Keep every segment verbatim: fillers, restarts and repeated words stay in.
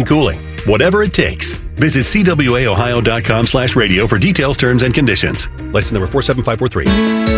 and cooling. Whatever it takes. Visit C W A Ohio dot com slash radio for details, terms, and conditions. License number four seven five four three.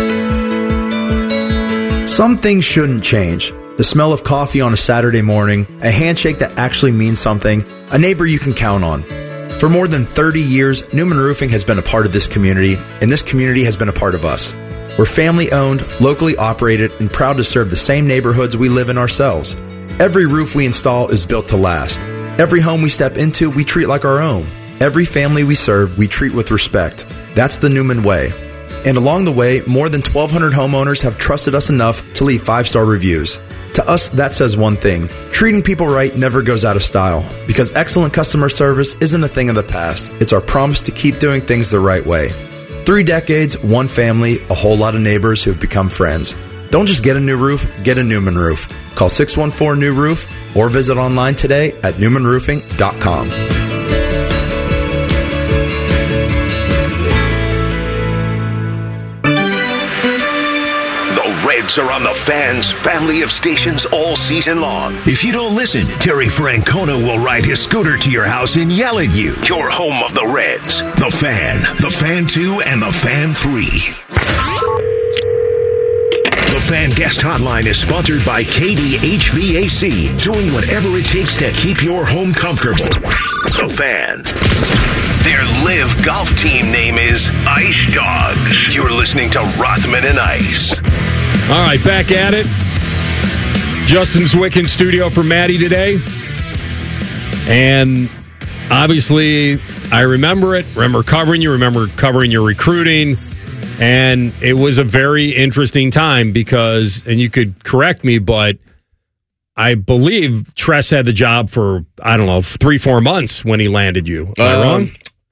Some things shouldn't change. The smell of coffee on a Saturday morning, a handshake that actually means something, a neighbor you can count on. For more than thirty years, Newman Roofing has been a part of this community, and this community has been a part of us. We're family-owned, locally operated, and proud to serve the same neighborhoods we live in ourselves. Every roof we install is built to last. Every home we step into, we treat like our own. Every family we serve, we treat with respect. That's the Newman way. And along the way, more than twelve hundred homeowners have trusted us enough to leave five-star reviews. To us, that says one thing. Treating people right never goes out of style, because excellent customer service isn't a thing of the past. It's our promise to keep doing things the right way. Three decades, one family, a whole lot of neighbors who have become friends. Don't just get a new roof, get a Newman roof. Call six one four, N E W roof or visit online today at newman roofing dot com. Reds are on the Fan's family of stations all season long. If you don't listen, Terry Francona will ride his scooter to your house and yell at you. Your home of the Reds. The Fan, The Fan two, and The Fan three. The Fan Guest Hotline is sponsored by K D H V A C, doing whatever it takes to keep your home comfortable. The Fan. Their live golf team name is Ice Dogs. You're listening to Rothman and Ice. All right, back at it. Justin Zwick in studio for Maddie today. And obviously, I remember it. Remember covering you. Remember covering your recruiting. And it was a very interesting time because, and you could correct me, but I believe Tress had the job for, I don't know, three, four months when he landed you. Am I um, wrong?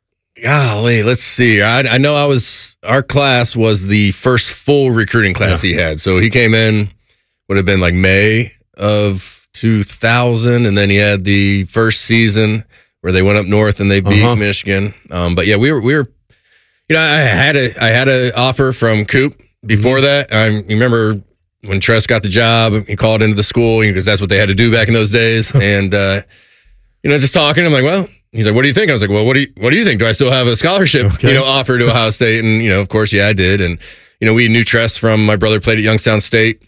Golly, let's see. I, I know I was, our class was the first full recruiting class yeah. he had. So he came in, would have been like May of two thousand. And then he had the first season where they went up north and they beat uh-huh. Michigan. Um, but yeah, we were, we were, you know, I had a, I had an offer from Coop before mm-hmm. that. I remember when Tress got the job, he called into the school because that's what they had to do back in those days. and, uh, you know, just talking, I'm like, well, he's like, what do you think? I was like, well, what do you, what do you think? Do I still have a scholarship, okay. you know, offer to Ohio State? And, you know, of course, yeah, I did. And, you know, we knew Tress from my brother played at Youngstown State,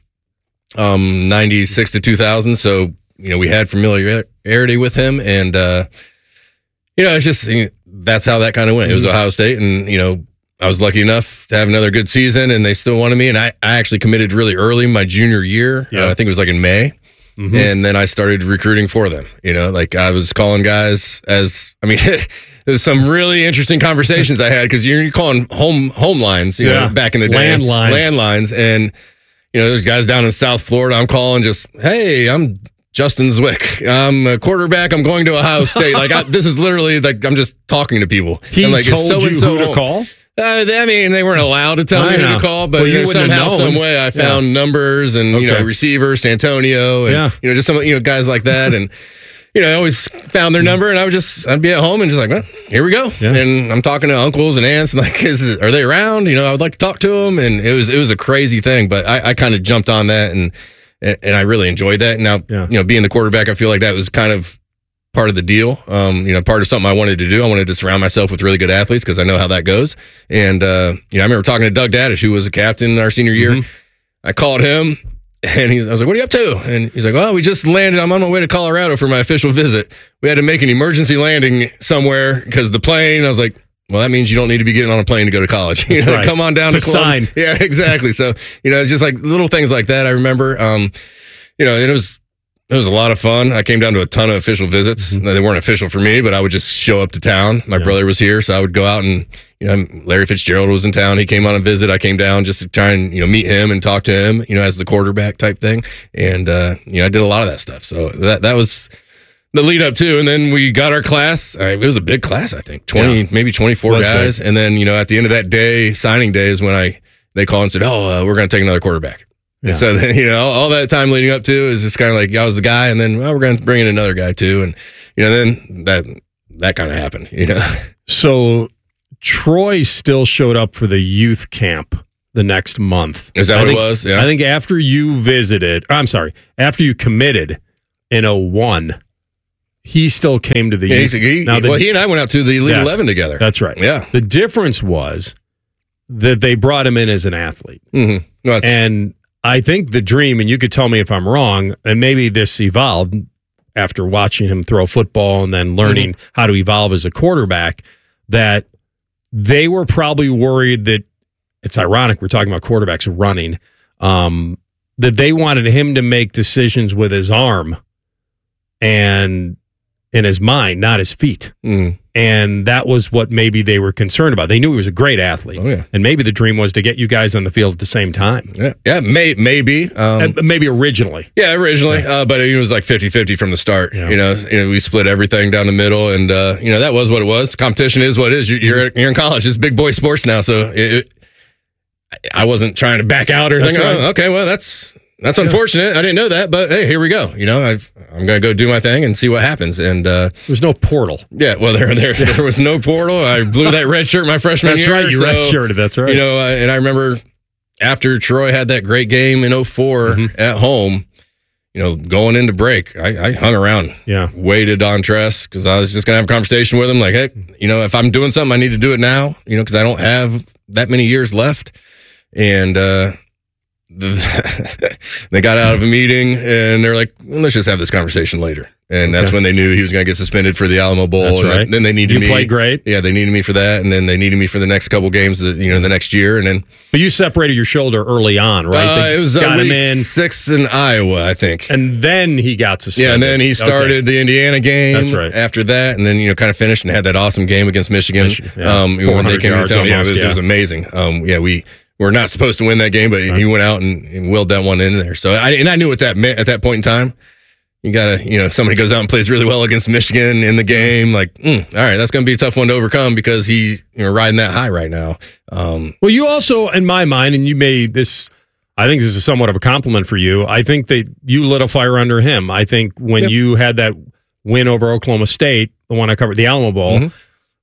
um, ninety-six to two thousand. So, you know, we had familiarity with him. And, uh, you know, it's just, you know, that's how that kind of went. It was Ohio State. And, you know, I was lucky enough to have another good season and they still wanted me. And I, I actually committed really early my junior year. Yeah. Uh, I think it was like in May. Mm-hmm. And then I started recruiting for them. You know, like I was calling guys as, I mean, there's some really interesting conversations I had because you're, you're calling home home lines, you yeah. know, back in the day. Landlines. Landlines. And, you know, there's guys down in South Florida. I'm calling just, hey, I'm Justin Zwick. I'm a quarterback. I'm going to Ohio State. Like, I, this is literally like, I'm just talking to people. He and like, told it's so you and so who to home. call? Uh, I mean, they weren't allowed to tell I me know. who to call, but well, you know, somehow, some way, I found yeah. numbers and, you okay. know, receivers, Santonio, and, yeah. you know, just some, you know, guys like that. And, you know, I always found their number and I would just, I'd be at home and just like, well, here we go. Yeah. And I'm talking to uncles and aunts and like, is, are they around? You know, I would like to talk to them. And it was, it was a crazy thing, but I, I kind of jumped on that and, and, and I really enjoyed that. Now, yeah. you know, being the quarterback, I feel like that was kind of part of the deal, um, you know, part of something I wanted to do. I wanted to surround myself with really good athletes because I know how that goes. And, uh, you know, I remember talking to Doug Daddish, who was a captain in our senior year. Mm-hmm. I called him and he's, I was like, what are you up to? And he's like, well, we just landed. I'm on my way to Colorado for my official visit. We had to make an emergency landing somewhere because the plane, I was like, well, that means you don't need to be getting on a plane to go to college. You know, right. Come on down it's to a sign. Yeah, exactly. So, you know, it's just like little things like that. I remember, um, you know, it was, It was a lot of fun. I came down to a ton of official visits. Mm-hmm. They weren't official for me, but I would just show up to town. My yeah. brother was here, so I would go out and, you know, Larry Fitzgerald was in town. He came on a visit. I came down just to try and, you know, meet him and talk to him, you know, as the quarterback type thing. And, uh, you know, I did a lot of that stuff. So that that was the lead up to. And then we got our class. I mean, it was a big class, I think, twenty, yeah. maybe twenty-four guys. Big. And then, you know, at the end of that day, signing day is when I they called and said, oh, uh, we're going to take another quarterback. Yeah. And so, then, you know, all that time leading up to is just kind of like, I was the guy, and then, well, we're going to bring in another guy too. And, you know, then that that kind of happened, you know. So Troy still showed up for the youth camp the next month. Is that I what think, it was? Yeah. I think after you visited, I'm sorry, after you committed in oh one, he still came to the Yeah, youth. he's- he, Now, the- well, he and I went out to the Elite Yes. eleven together. That's right. Yeah. The difference was that they brought him in as an athlete. Mm-hmm. Well, And I think the dream, and you could tell me if I'm wrong, and maybe this evolved after watching him throw football and then learning Mm-hmm. how to evolve as a quarterback, that they were probably worried that it's ironic we're talking about quarterbacks running, um, that they wanted him to make decisions with his arm and in his mind, not his feet. mm, And that was what maybe they were concerned about. They knew he was a great athlete. Oh, yeah. And maybe the dream was to get you guys on the field at the same time. yeah, yeah, may, maybe. Um, And maybe originally. Yeah, originally, uh, but it was like fifty-fifty from the start. Yeah. You know, you know, we split everything down the middle, and uh, you know that was what it was. Competition is what it is. You, you're you're in college. It's big boy sports now, so it, it, I wasn't trying to back out or That's think, right. oh, okay, well that's that's unfortunate. I didn't know that, but hey, here we go. You know, I've, I'm gonna go do my thing and see what happens. And uh, There's no portal. yeah, well, there there there was no portal. I blew that red shirt my freshman That's year. right. You so, redshirted. That's right. You know, uh, and I remember after Troy had that great game in oh four Mm-hmm. at home, you know, going into break, I, I hung around, Yeah. waited on Tress because I was just going to have a conversation with him. Like, hey, you know, if I'm doing something, I need to do it now, you know, because I don't have that many years left. And uh, the, they got out of a meeting and they're like, well, let's just have this conversation later. And that's Okay. when they knew he was going to get suspended for the Alamo Bowl. That's and right. Then they needed You me. played great. Yeah, they needed me for that. And then they needed me for the next couple games, that, you know, the next year. And then But you separated your shoulder early on, right? uh, They it was uh, got him week in, six in Iowa, I think. and then he got suspended. Yeah, and then he started Okay. the Indiana game. That's right. After that, and then you know, kind of finished and had that awesome game against Michigan. Michigan, yeah. Um, when they four hundred came to yards town, yeah, it almost, was, yeah. it was amazing. Um, yeah, we were not supposed to win that game, but he went out and, and willed that one in there. So, I, and I knew what that meant at that point in time. You gotta, you know, somebody goes out and plays really well against Michigan in the game. Like, mm, all right, that's going to be a tough one to overcome because he's you know riding that high right now. Um, Well, you also, in my mind, and you made this, I think this is somewhat of a compliment for you. I think that you lit a fire under him. I think when Yep. you had that win over Oklahoma State, the one I covered, the Alamo Bowl, Mhm.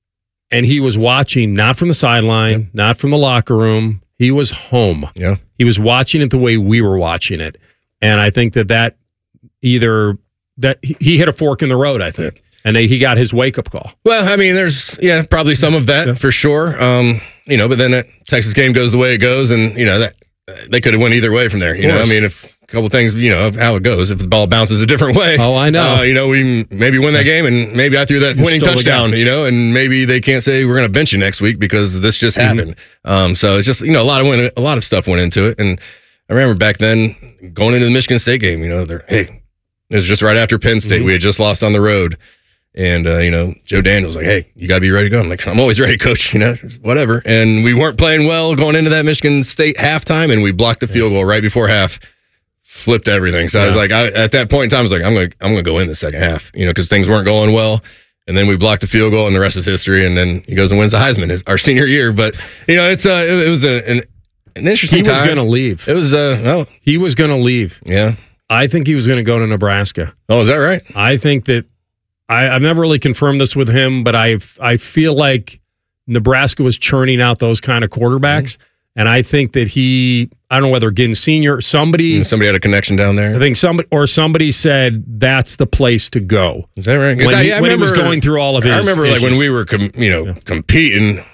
and he was watching not from the sideline, not from the locker room. He was home. yeah, He was watching it the way we were watching it. And I think that that either that he- he hit a fork in the road, I think. And they, he got his wake up call. well, I mean, there's yeah, probably some of that for sure. Um, you know, but then that Texas game goes the way it goes, and you know that they could have went either way from there. You know, I course. mean, if a couple things, you know, of how it goes. If the ball bounces a different way, Oh, I know. Uh, you know, we maybe win that game, and maybe I threw that winning stole the touchdown. game. You know, and maybe they can't say we're going to bench you next week because this just Mm-hmm. happened. Um, so it's just you know a lot of went, a lot of stuff went into it, and I remember back then going into the Michigan State game. You know, they're hey, it was just right after Penn State. Mm-hmm. We had just lost on the road. And, uh, you know, Joe Daniels was like, hey, you got to be ready to go. I'm like, I'm always ready, coach, you know, just whatever. And we weren't playing well going into that Michigan State halftime, and we blocked the field goal right before half, flipped everything. So I was Yeah. like, I, at that point in time, I was like, I'm going to I'm gonna go in the second half, you know, because things weren't going well. And then we blocked the field goal, and the rest is history. And then he goes and wins the Heisman his, our senior year. But, you know, it's uh, it, it was a, an, an interesting He was time. going to leave. It was, uh, oh, He was going to leave. yeah. I think he was going to go to Nebraska. Oh, is that right? I think that I, I've never really confirmed this with him, but I I feel like Nebraska was churning out those kind of quarterbacks, and I think that he I don't know whether Ginn Senior somebody And somebody had a connection down there. I think somebody or somebody said that's the place to go. Is that right? 'Cause When I, he- I when he was remember- going through all of his I remember like when issues. we were, com- you know, competing,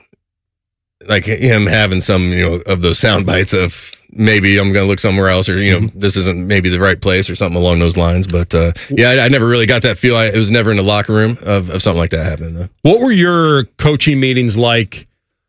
like him having some, you know, of those sound bites of maybe I'm going to look somewhere else, or you know, Mm-hmm. this isn't maybe the right place, or something along those lines. But uh, yeah, I, I never really got that feel. I, it was never in the locker room of, of something like that happening, though. What were your coaching meetings like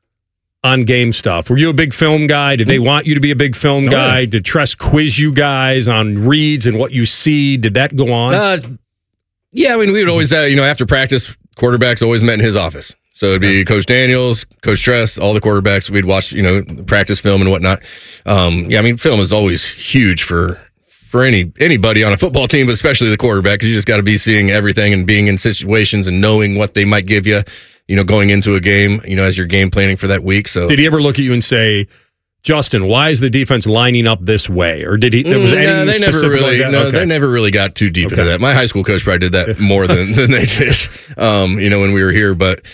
on game stuff? Were you a big film guy? Did they want you to be a big film Oh, guy? yeah. Did Tress quiz you guys on reads and what you see? Did that go on? Uh, yeah, I mean, we would always, uh, you know, after practice, quarterbacks always met in his office. So it'd be Coach Daniels, Coach Tress, all the quarterbacks. We'd watch, you know, practice film and whatnot. Um, yeah, I mean, film is always huge for for any anybody on a football team, but especially the quarterback, because you just got to be seeing everything and being in situations and knowing what they might give you, you know, going into a game, you know, as you're game planning for that week. So Did he ever look at you and say, Justin, why is the defense lining up this way? Or did he? There was Mm, any no, they never specific really, like that? no, Okay. they never really got too deep Okay. into that. My high school coach probably did that more than, than they did, um, you know, when we were here. But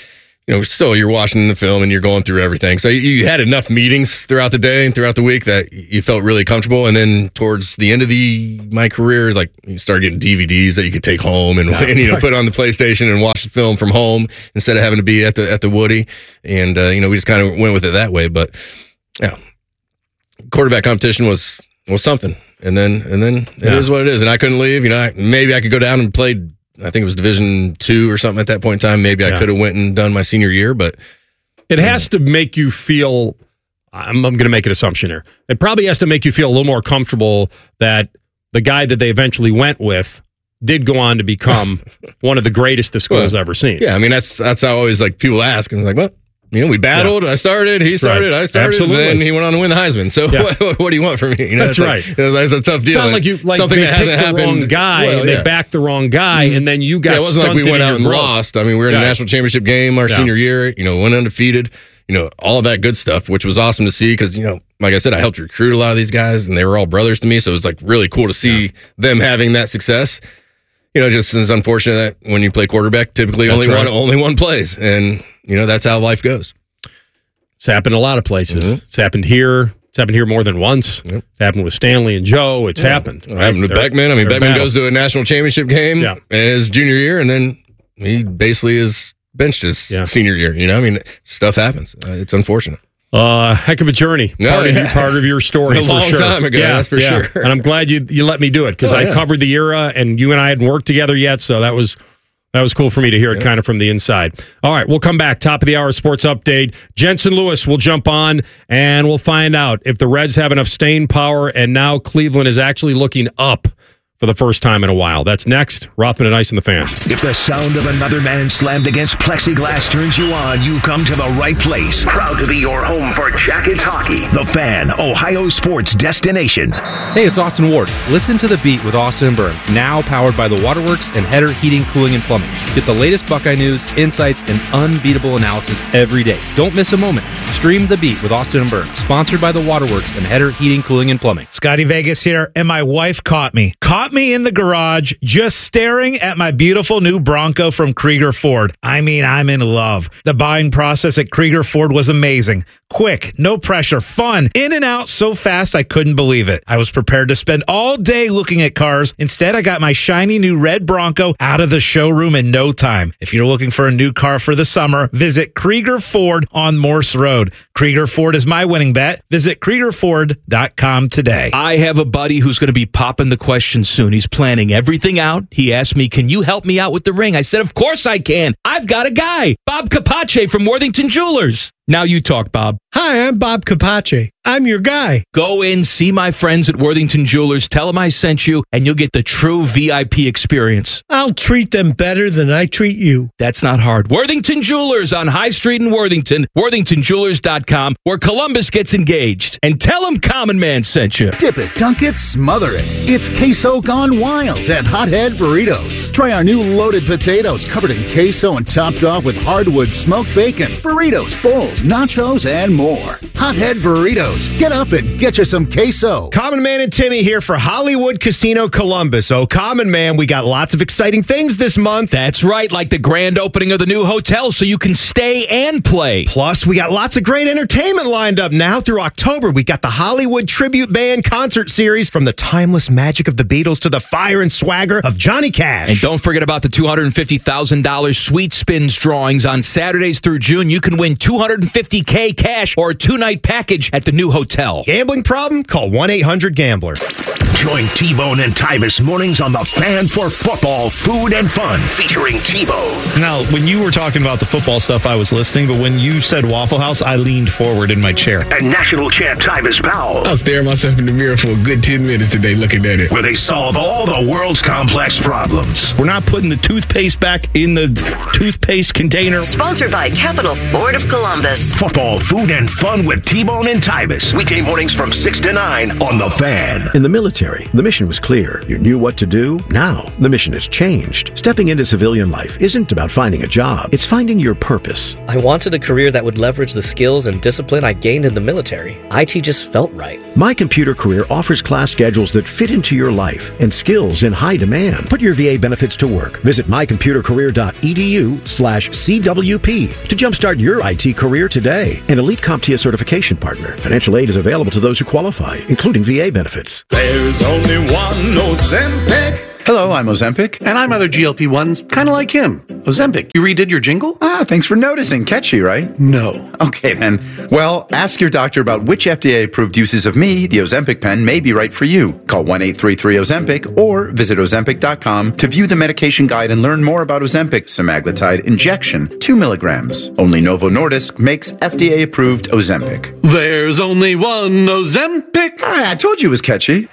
you know, still you're watching the film and you're going through everything. So you, you had enough meetings throughout the day and throughout the week that you felt really comfortable. And then towards the end of the my career, like you started getting D V Ds that you could take home and, and you know put on the PlayStation and watch the film from home instead of having to be at the at the Woody. And uh, you know, we just kind of went with it that way. But yeah, quarterback competition was was something. And then and then it yeah. is what it is. And I couldn't leave. You know, I, maybe I could go down and play. I think it was Division two or something at that point in time. Maybe I yeah. could have went and done my senior year, but it has know. to make you feel. I'm, I'm going to make an assumption here. It probably has to make you feel a little more comfortable that the guy that they eventually went with did go on to become one of the greatest the school's well, ever seen. Yeah, I mean that's that's how always like people ask, and I'm like, well, you know, we battled. Yeah. I started. He started. Right. I started. Absolutely. And then he went on to win the Heisman. So yeah. what, what do you want from me? You know, that's right. Like, that's a tough deal. It's not like you like something they that picked hasn't the happened. wrong guy well, and yeah. they backed the wrong guy, mm-hmm. and then you got. Yeah, it wasn't like we went out and growth. lost. I mean, we were in yeah. the national championship game our yeah. senior year. You know, went undefeated. You know, all of that good stuff, which was awesome to see because you know, like I said, I helped recruit a lot of these guys, and they were all brothers to me. So it was like really cool to see yeah. them having that success. You know, just it's unfortunate that when you play quarterback, typically that's only right. one only one plays, and you know that's how life goes. It's happened a lot of places. Mm-hmm. It's happened here. It's happened here more than once. Yep. It's happened with Stanley and Joe. It's yeah. happened. It right? happened with they're, Beckman. I mean, Beckman goes to a national championship game yeah. his junior year, and then he basically is benched his yeah. senior year. You know, I mean, stuff happens. Uh, it's unfortunate. Uh, heck of a journey. Part, oh, yeah. of, part of your story. It's a long for sure. time ago, yeah, that's for yeah. sure. And I'm glad you you let me do it because oh, I yeah. covered the era, and you and I hadn't worked together yet, so that was. That was cool for me to hear it yeah. kind of from the inside. All right, we'll come back. Top of the hour sports update. Jensen Lewis will jump on, and we'll find out if the Reds have enough staying power, and now Cleveland is actually looking up for the first time in a while. That's next. Rothman and Ice and the Fan. If the sound of another man slammed against plexiglass turns you on, you've come to the right place. Proud to be your home for Jackets hockey. The Fan, Ohio sports destination. Hey, it's Austin Ward. Listen to The Beat with Austin and Byrne, now powered by the Waterworks and Header Heating, Cooling, and Plumbing. Get the latest Buckeye news, insights, and unbeatable analysis every day. Don't miss a moment. Stream The Beat with Austin and Byrne, sponsored by the Waterworks and Header Heating, Cooling, and Plumbing. Scotty Vegas here, and my wife caught me. Caught me in the garage just staring at my beautiful new Bronco from Krieger Ford. I mean, I'm in love. The buying process at Krieger Ford was amazing. Quick, no pressure, fun, in and out so fast I couldn't believe it. I was prepared to spend all day looking at cars. Instead, I got my shiny new red Bronco out of the showroom in no time. If you're looking for a new car for the summer, visit Krieger Ford on Morse Road. Krieger Ford is my winning bet. Visit Krieger Ford dot com today. I have a buddy who's going to be popping the question soon. He's planning everything out. He asked me, can you help me out with the ring? I said, of course I can. I've got a guy, Bob Capace from Worthington Jewelers. Now you talk, Bob. Hi, I'm Bob Capace. I'm your guy. Go in, see my friends at Worthington Jewelers, tell them I sent you, and you'll get the true V I P experience. I'll treat them better than I treat you. That's not hard. Worthington Jewelers on High Street in Worthington, worthington jewelers dot com, where Columbus gets engaged. And tell them Common Man sent you. Dip it, dunk it, smother it. It's queso gone wild at Hothead Burritos. Try our new loaded potatoes covered in queso and topped off with hardwood smoked bacon, burritos, bowls, nachos, and more. Hothead Burritos. Get up and get you some queso. Common Man and Timmy here for Hollywood Casino Columbus. Oh, Common Man, we got lots of exciting things this month. That's right, like the grand opening of the new hotel so you can stay and play. Plus, we got lots of great entertainment lined up now through October. We got the Hollywood Tribute Band concert series, from the timeless magic of the Beatles to the fire and swagger of Johnny Cash. And don't forget about the two hundred fifty thousand dollars Sweet Spins drawings on Saturdays through June. You can win two hundred fifty thousand dollars cash or a two-night package at the new hotel. Gambling problem? Call one eight hundred gambler. Join T-Bone and Tyvis mornings on The Fan for football, food, and fun, featuring T-Bone. Now, when you were talking about the football stuff, I was listening, but when you said Waffle House, I leaned forward in my chair. And national champ Tyvis Powell. I was staring myself in the mirror for a good ten minutes today looking at it. Where they solve all the world's complex problems. We're not putting the toothpaste back in the toothpaste container. Sponsored by Capital Ford of Columbus. Columbus. Football, food, and fun with T-Bone and Tybus. Weekday mornings from six to nine on The Fan. In the military, the mission was clear. You knew what to do. Now, the mission has changed. Stepping into civilian life isn't about finding a job. It's finding your purpose. I wanted a career that would leverage the skills and discipline I gained in the military. I T just felt right. My Computer Career offers class schedules that fit into your life and skills in high demand. Put your V A benefits to work. Visit my computer career dot e d u slash C W P to jumpstart your I T career today. An Elite CompTIA certification partner. Financial aid is available to those who qualify, including V A benefits. There's only one Ozempic. Hello, I'm Ozempic. And I'm other G L P ones, kind of like him. Ozempic, you redid your jingle? Ah, thanks for noticing. Catchy, right? No. Okay, then. Well, ask your doctor about which F D A-approved uses of me, the Ozempic pen, may be right for you. Call one eight three three Ozempic or visit ozempic dot com to view the medication guide and learn more about Ozempic semaglutide injection, two milligrams. Only Novo Nordisk makes F D A-approved Ozempic. There's only one Ozempic. Ah, I told you it was catchy.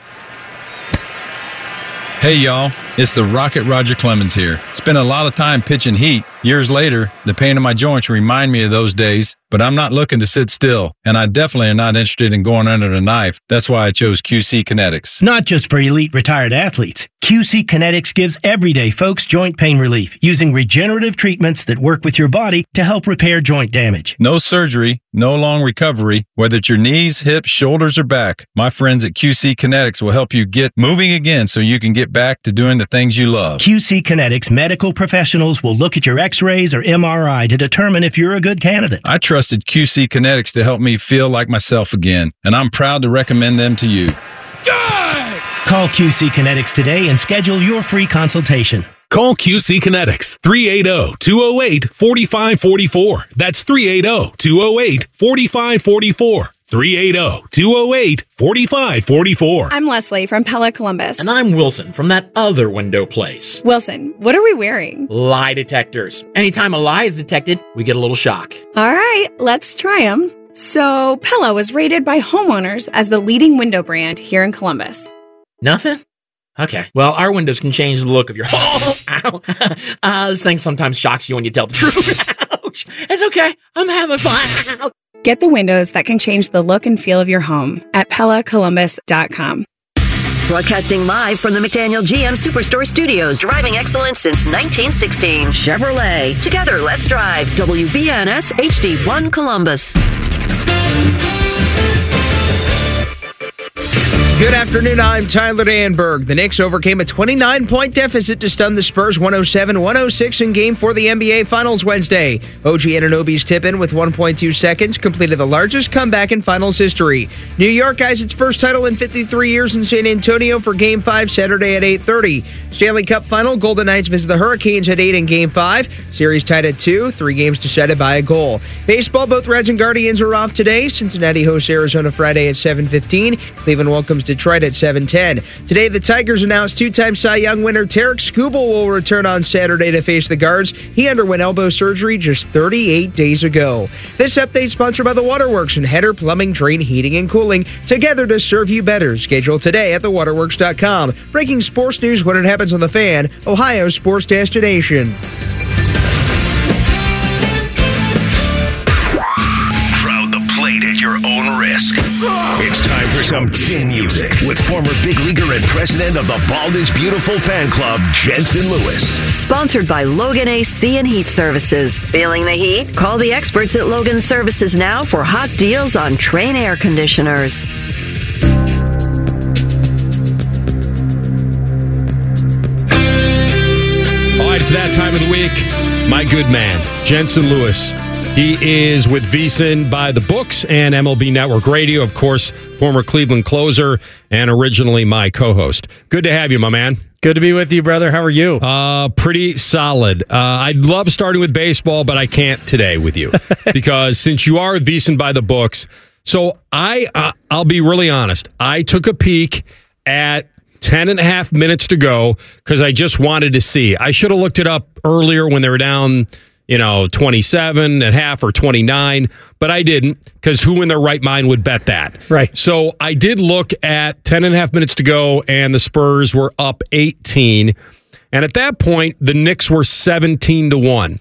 Hey y'all, it's the Rocket Roger Clemens here. Spent a lot of time pitching heat. Years later, the pain in my joints remind me of those days, but I'm not looking to sit still, and I definitely am not interested in going under the knife. That's why I chose Q C Kinetics. Not just for elite retired athletes. Q C Kinetics gives everyday folks joint pain relief using regenerative treatments that work with your body to help repair joint damage. No surgery, no long recovery, whether it's your knees, hips, shoulders, or back. My friends at Q C Kinetics will help you get moving again so you can get back to doing the things you love. Q C Kinetics medical professionals will look at your x-rays or M R I to determine if you're a good candidate. I trusted Q C Kinetics to help me feel like myself again, and I'm proud to recommend them to you. Call Q C Kinetics today and schedule your free consultation. Call Q C Kinetics, three eight zero, two zero eight, four five four four. That's three eight zero, two zero eight, four five four four. three eight zero, two zero eight, four five four four. I'm Leslie from Pella Columbus. And I'm Wilson from that other window place. Wilson, what are we wearing? Lie detectors. Anytime a lie is detected, we get a little shock. All right, let's try them. So, Pella was rated by homeowners as the leading window brand here in Columbus. Nothing? Okay. Well, our windows can change the look of your home. Ow. Uh, this thing sometimes shocks you when you tell the truth. Ouch. It's okay. I'm having fun. Get the windows that can change the look and feel of your home at Pella Columbus dot com. Broadcasting live from the McDaniel G M Superstore Studios, driving excellence since nineteen sixteen. Chevrolet. Together, let's drive. W B N S H D one Columbus. Good afternoon, I'm Tyler Danberg. The Knicks overcame a twenty-nine point deficit to stun the Spurs one oh seven one oh six in Game four of the N B A Finals Wednesday. O G Anunoby's tip-in with one point two seconds completed the largest comeback in Finals history. New York has its first title in fifty-three years in San Antonio for Game five Saturday at eight thirty. Stanley Cup Final, Golden Knights visit the Hurricanes at eight in Game five. Series tied at two, three games decided by a goal. Baseball, both Reds and Guardians are off today. Cincinnati hosts Arizona Friday at seven fifteen. Cleveland welcomes Detroit at seven ten. Today, the Tigers announced two-time Cy Young winner Tarek Skubal will return on Saturday to face the Guards. He underwent elbow surgery just thirty-eight days ago. This update sponsored by the Waterworks and Header Plumbing, Drain, Heating, and Cooling, together to serve you better. Schedule today at the waterworks dot com. Breaking sports news when it happens on The Fan, Ohio's sports destination. Crowd the plate at your own risk. It's time for some chin music with former big leaguer and president of the Bald is Beautiful fan club, Jensen Lewis. Sponsored by Logan A C and Heat Services. Feeling the heat? Call the experts at Logan Services now for hot deals on Train air conditioners. All right, it's that time of the week. My good man, Jensen Lewis. He is with VSiN by the books and M L B Network Radio, of course, former Cleveland closer and originally my co-host. Good to have you, my man. Good to be with you, brother. How are you? Uh, pretty solid. Uh, I'd love starting with baseball, but I can't today with you because since you are with VSiN by the books, so I, uh, I'll be really honest. I took a peek at ten and a half minutes to go because I just wanted to see. I should have looked it up earlier when they were down, you know, twenty-seven and a half or twenty-nine, but I didn't because who in their right mind would bet that? Right. So I did look at ten and a half minutes to go, and the Spurs were up eighteen. And at that point, the Knicks were seventeen to one.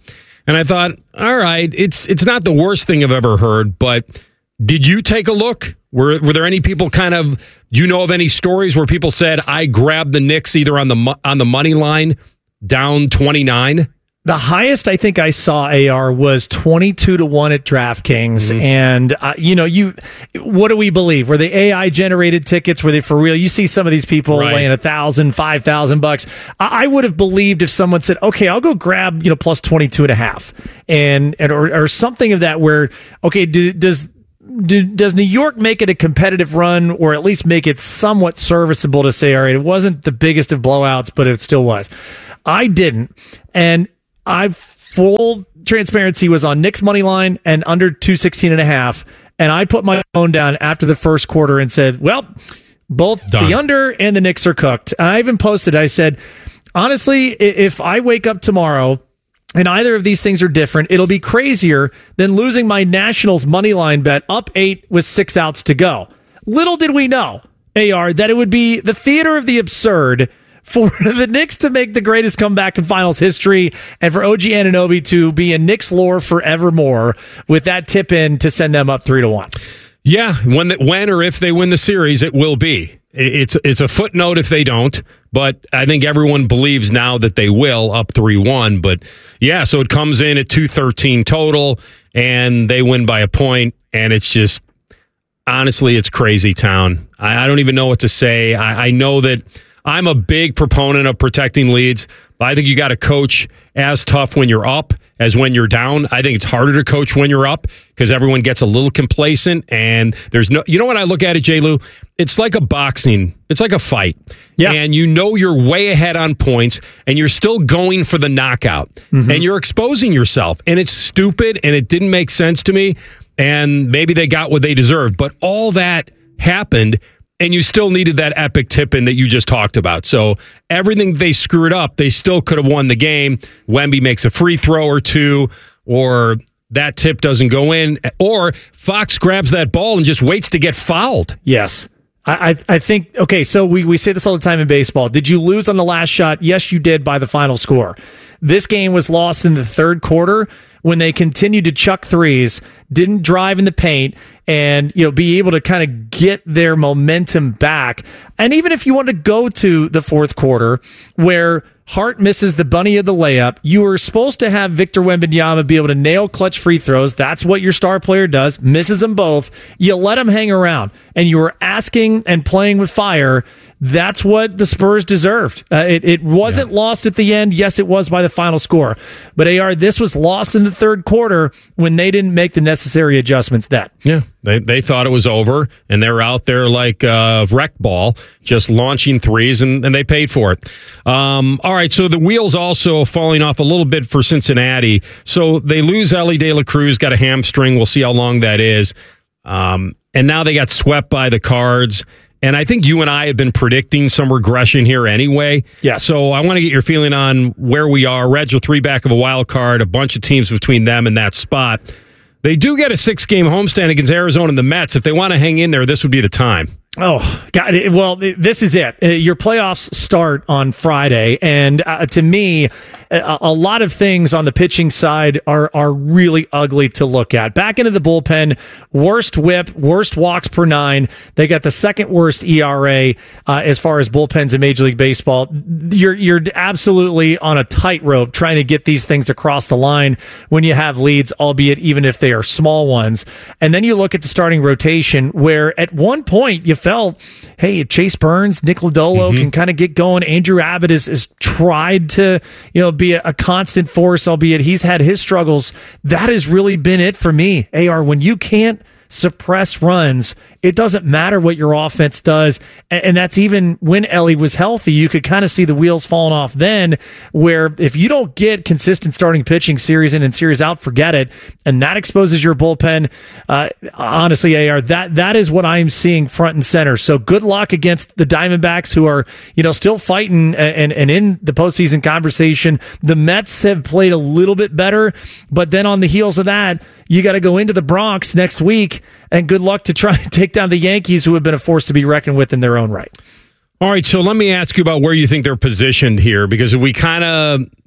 And I thought, all right, it's it's not the worst thing I've ever heard, but did you take a look? Were were there any people kind of, do you know of any stories where people said, I grabbed the Knicks either on the mo- on the money line down twenty-nine? The highest I think I saw, A R, was twenty-two to one at DraftKings. Mm-hmm. And, uh, you know, you, what do we believe? Were they A I generated tickets? Were they for real? You see some of these people right. laying a thousand, five thousand bucks. I, I would have believed if someone said, okay, I'll go grab, you know, plus twenty-two and a half and, and or, or something of that where, okay, do, does, do, does New York make it a competitive run or at least make it somewhat serviceable to say, all right, it wasn't the biggest of blowouts, but it still was. I didn't. And, I full transparency was on Knicks money line and under two sixteen and a half. And I put my phone down after the first quarter and said, well, both Done. the under and the Knicks are cooked. I even posted, I said, honestly, if I wake up tomorrow and either of these things are different, it'll be crazier than losing my Nationals money line bet up eight with six outs to go. Little did we know, A R, that it would be the theater of the absurd for the Knicks to make the greatest comeback in finals history and for O G Anunoby to be in Knicks lore forevermore with that tip in to send them up three to one. Yeah, when the, when or if they win the series, it will be. It's it's a footnote if they don't, but I think everyone believes now that they will up three one. But yeah, so it comes in at two thirteen total and they win by a point, and it's just, honestly, it's crazy town. I, I don't even know what to say. I, I know that I'm a big proponent of protecting leads. I think you got to coach as tough when you're up as when you're down. I think it's harder to coach when you're up because everyone gets a little complacent and there's no, you know what I look at it, J. Lou? It's like a boxing. It's like a fight. Yeah. And you know you're way ahead on points and you're still going for the knockout mm-hmm. and you're exposing yourself, and it's stupid and it didn't make sense to me, and maybe they got what they deserved, but all that happened. And you still needed that epic tip-in that you just talked about. So everything they screwed up, they still could have won the game. Wemby makes a free throw or two, or that tip doesn't go in, or Fox grabs that ball and just waits to get fouled. Yes. I, I, I think, okay, so we, we say this all the time in baseball. Did you lose on the last shot? Yes, you did by the final score. This game was lost in the third quarter when they continued to chuck threes, didn't drive in the paint, and you know be able to kind of get their momentum back. And even if you want to go to the fourth quarter where Hart misses the bunny of the layup, you were supposed to have Victor Wembanyama be able to nail clutch free throws. That's what your star player does, misses them both. You let him hang around, and you were asking and playing with fire. That's what the Spurs deserved. Uh, it, it wasn't yeah. lost at the end. Yes, it was by the final score. But, A R, this was lost in the third quarter when they didn't make the necessary adjustments then. Yeah, they they thought it was over, and they were out there like a wreck ball, just launching threes, and, and they paid for it. Um, all right, so the wheels also falling off a little bit for Cincinnati. So they lose Ellie De La Cruz, got a hamstring. We'll see how long that is. Um, and now they got swept by the Cards. And I think you and I have been predicting some regression here anyway. Yes. So I want to get your feeling on where we are. Reds are three back of a wild card, a bunch of teams between them and that spot. They do get a six-game homestand against Arizona and the Mets. If they want to hang in there, this would be the time. Oh, God. Well, this is it. Your playoffs start on Friday. And uh, to me, a, a lot of things on the pitching side are are really ugly to look at. Back into the bullpen, worst whip, worst walks per nine. They got the second worst E R A uh, as far as bullpens in Major League Baseball. You're, you're absolutely on a tightrope trying to get these things across the line when you have leads, albeit even if they are small ones. And then you look at the starting rotation where at one point you felt, hey, Chase Burns, Nick Lodolo mm-hmm. can kind of get going. Andrew Abbott has, has tried to, you know, be a, a constant force, albeit he's had his struggles. That has really been it for me. A R, when you can't suppress runs, it doesn't matter what your offense does. And, and that's even when Ellie was healthy. You could kind of see the wheels falling off then, where if you don't get consistent starting pitching series in and series out, forget it. And that exposes your bullpen. Uh, honestly, A R, that that is what I'm seeing front and center. So good luck against the Diamondbacks, who are, you know, still fighting and, and in the postseason conversation. The Mets have played a little bit better, but then on the heels of that, you got to go into the Bronx next week, and good luck to try and take down the Yankees, who have been a force to be reckoned with in their own right. All right, so let me ask you about where you think they're positioned here, because if we kind of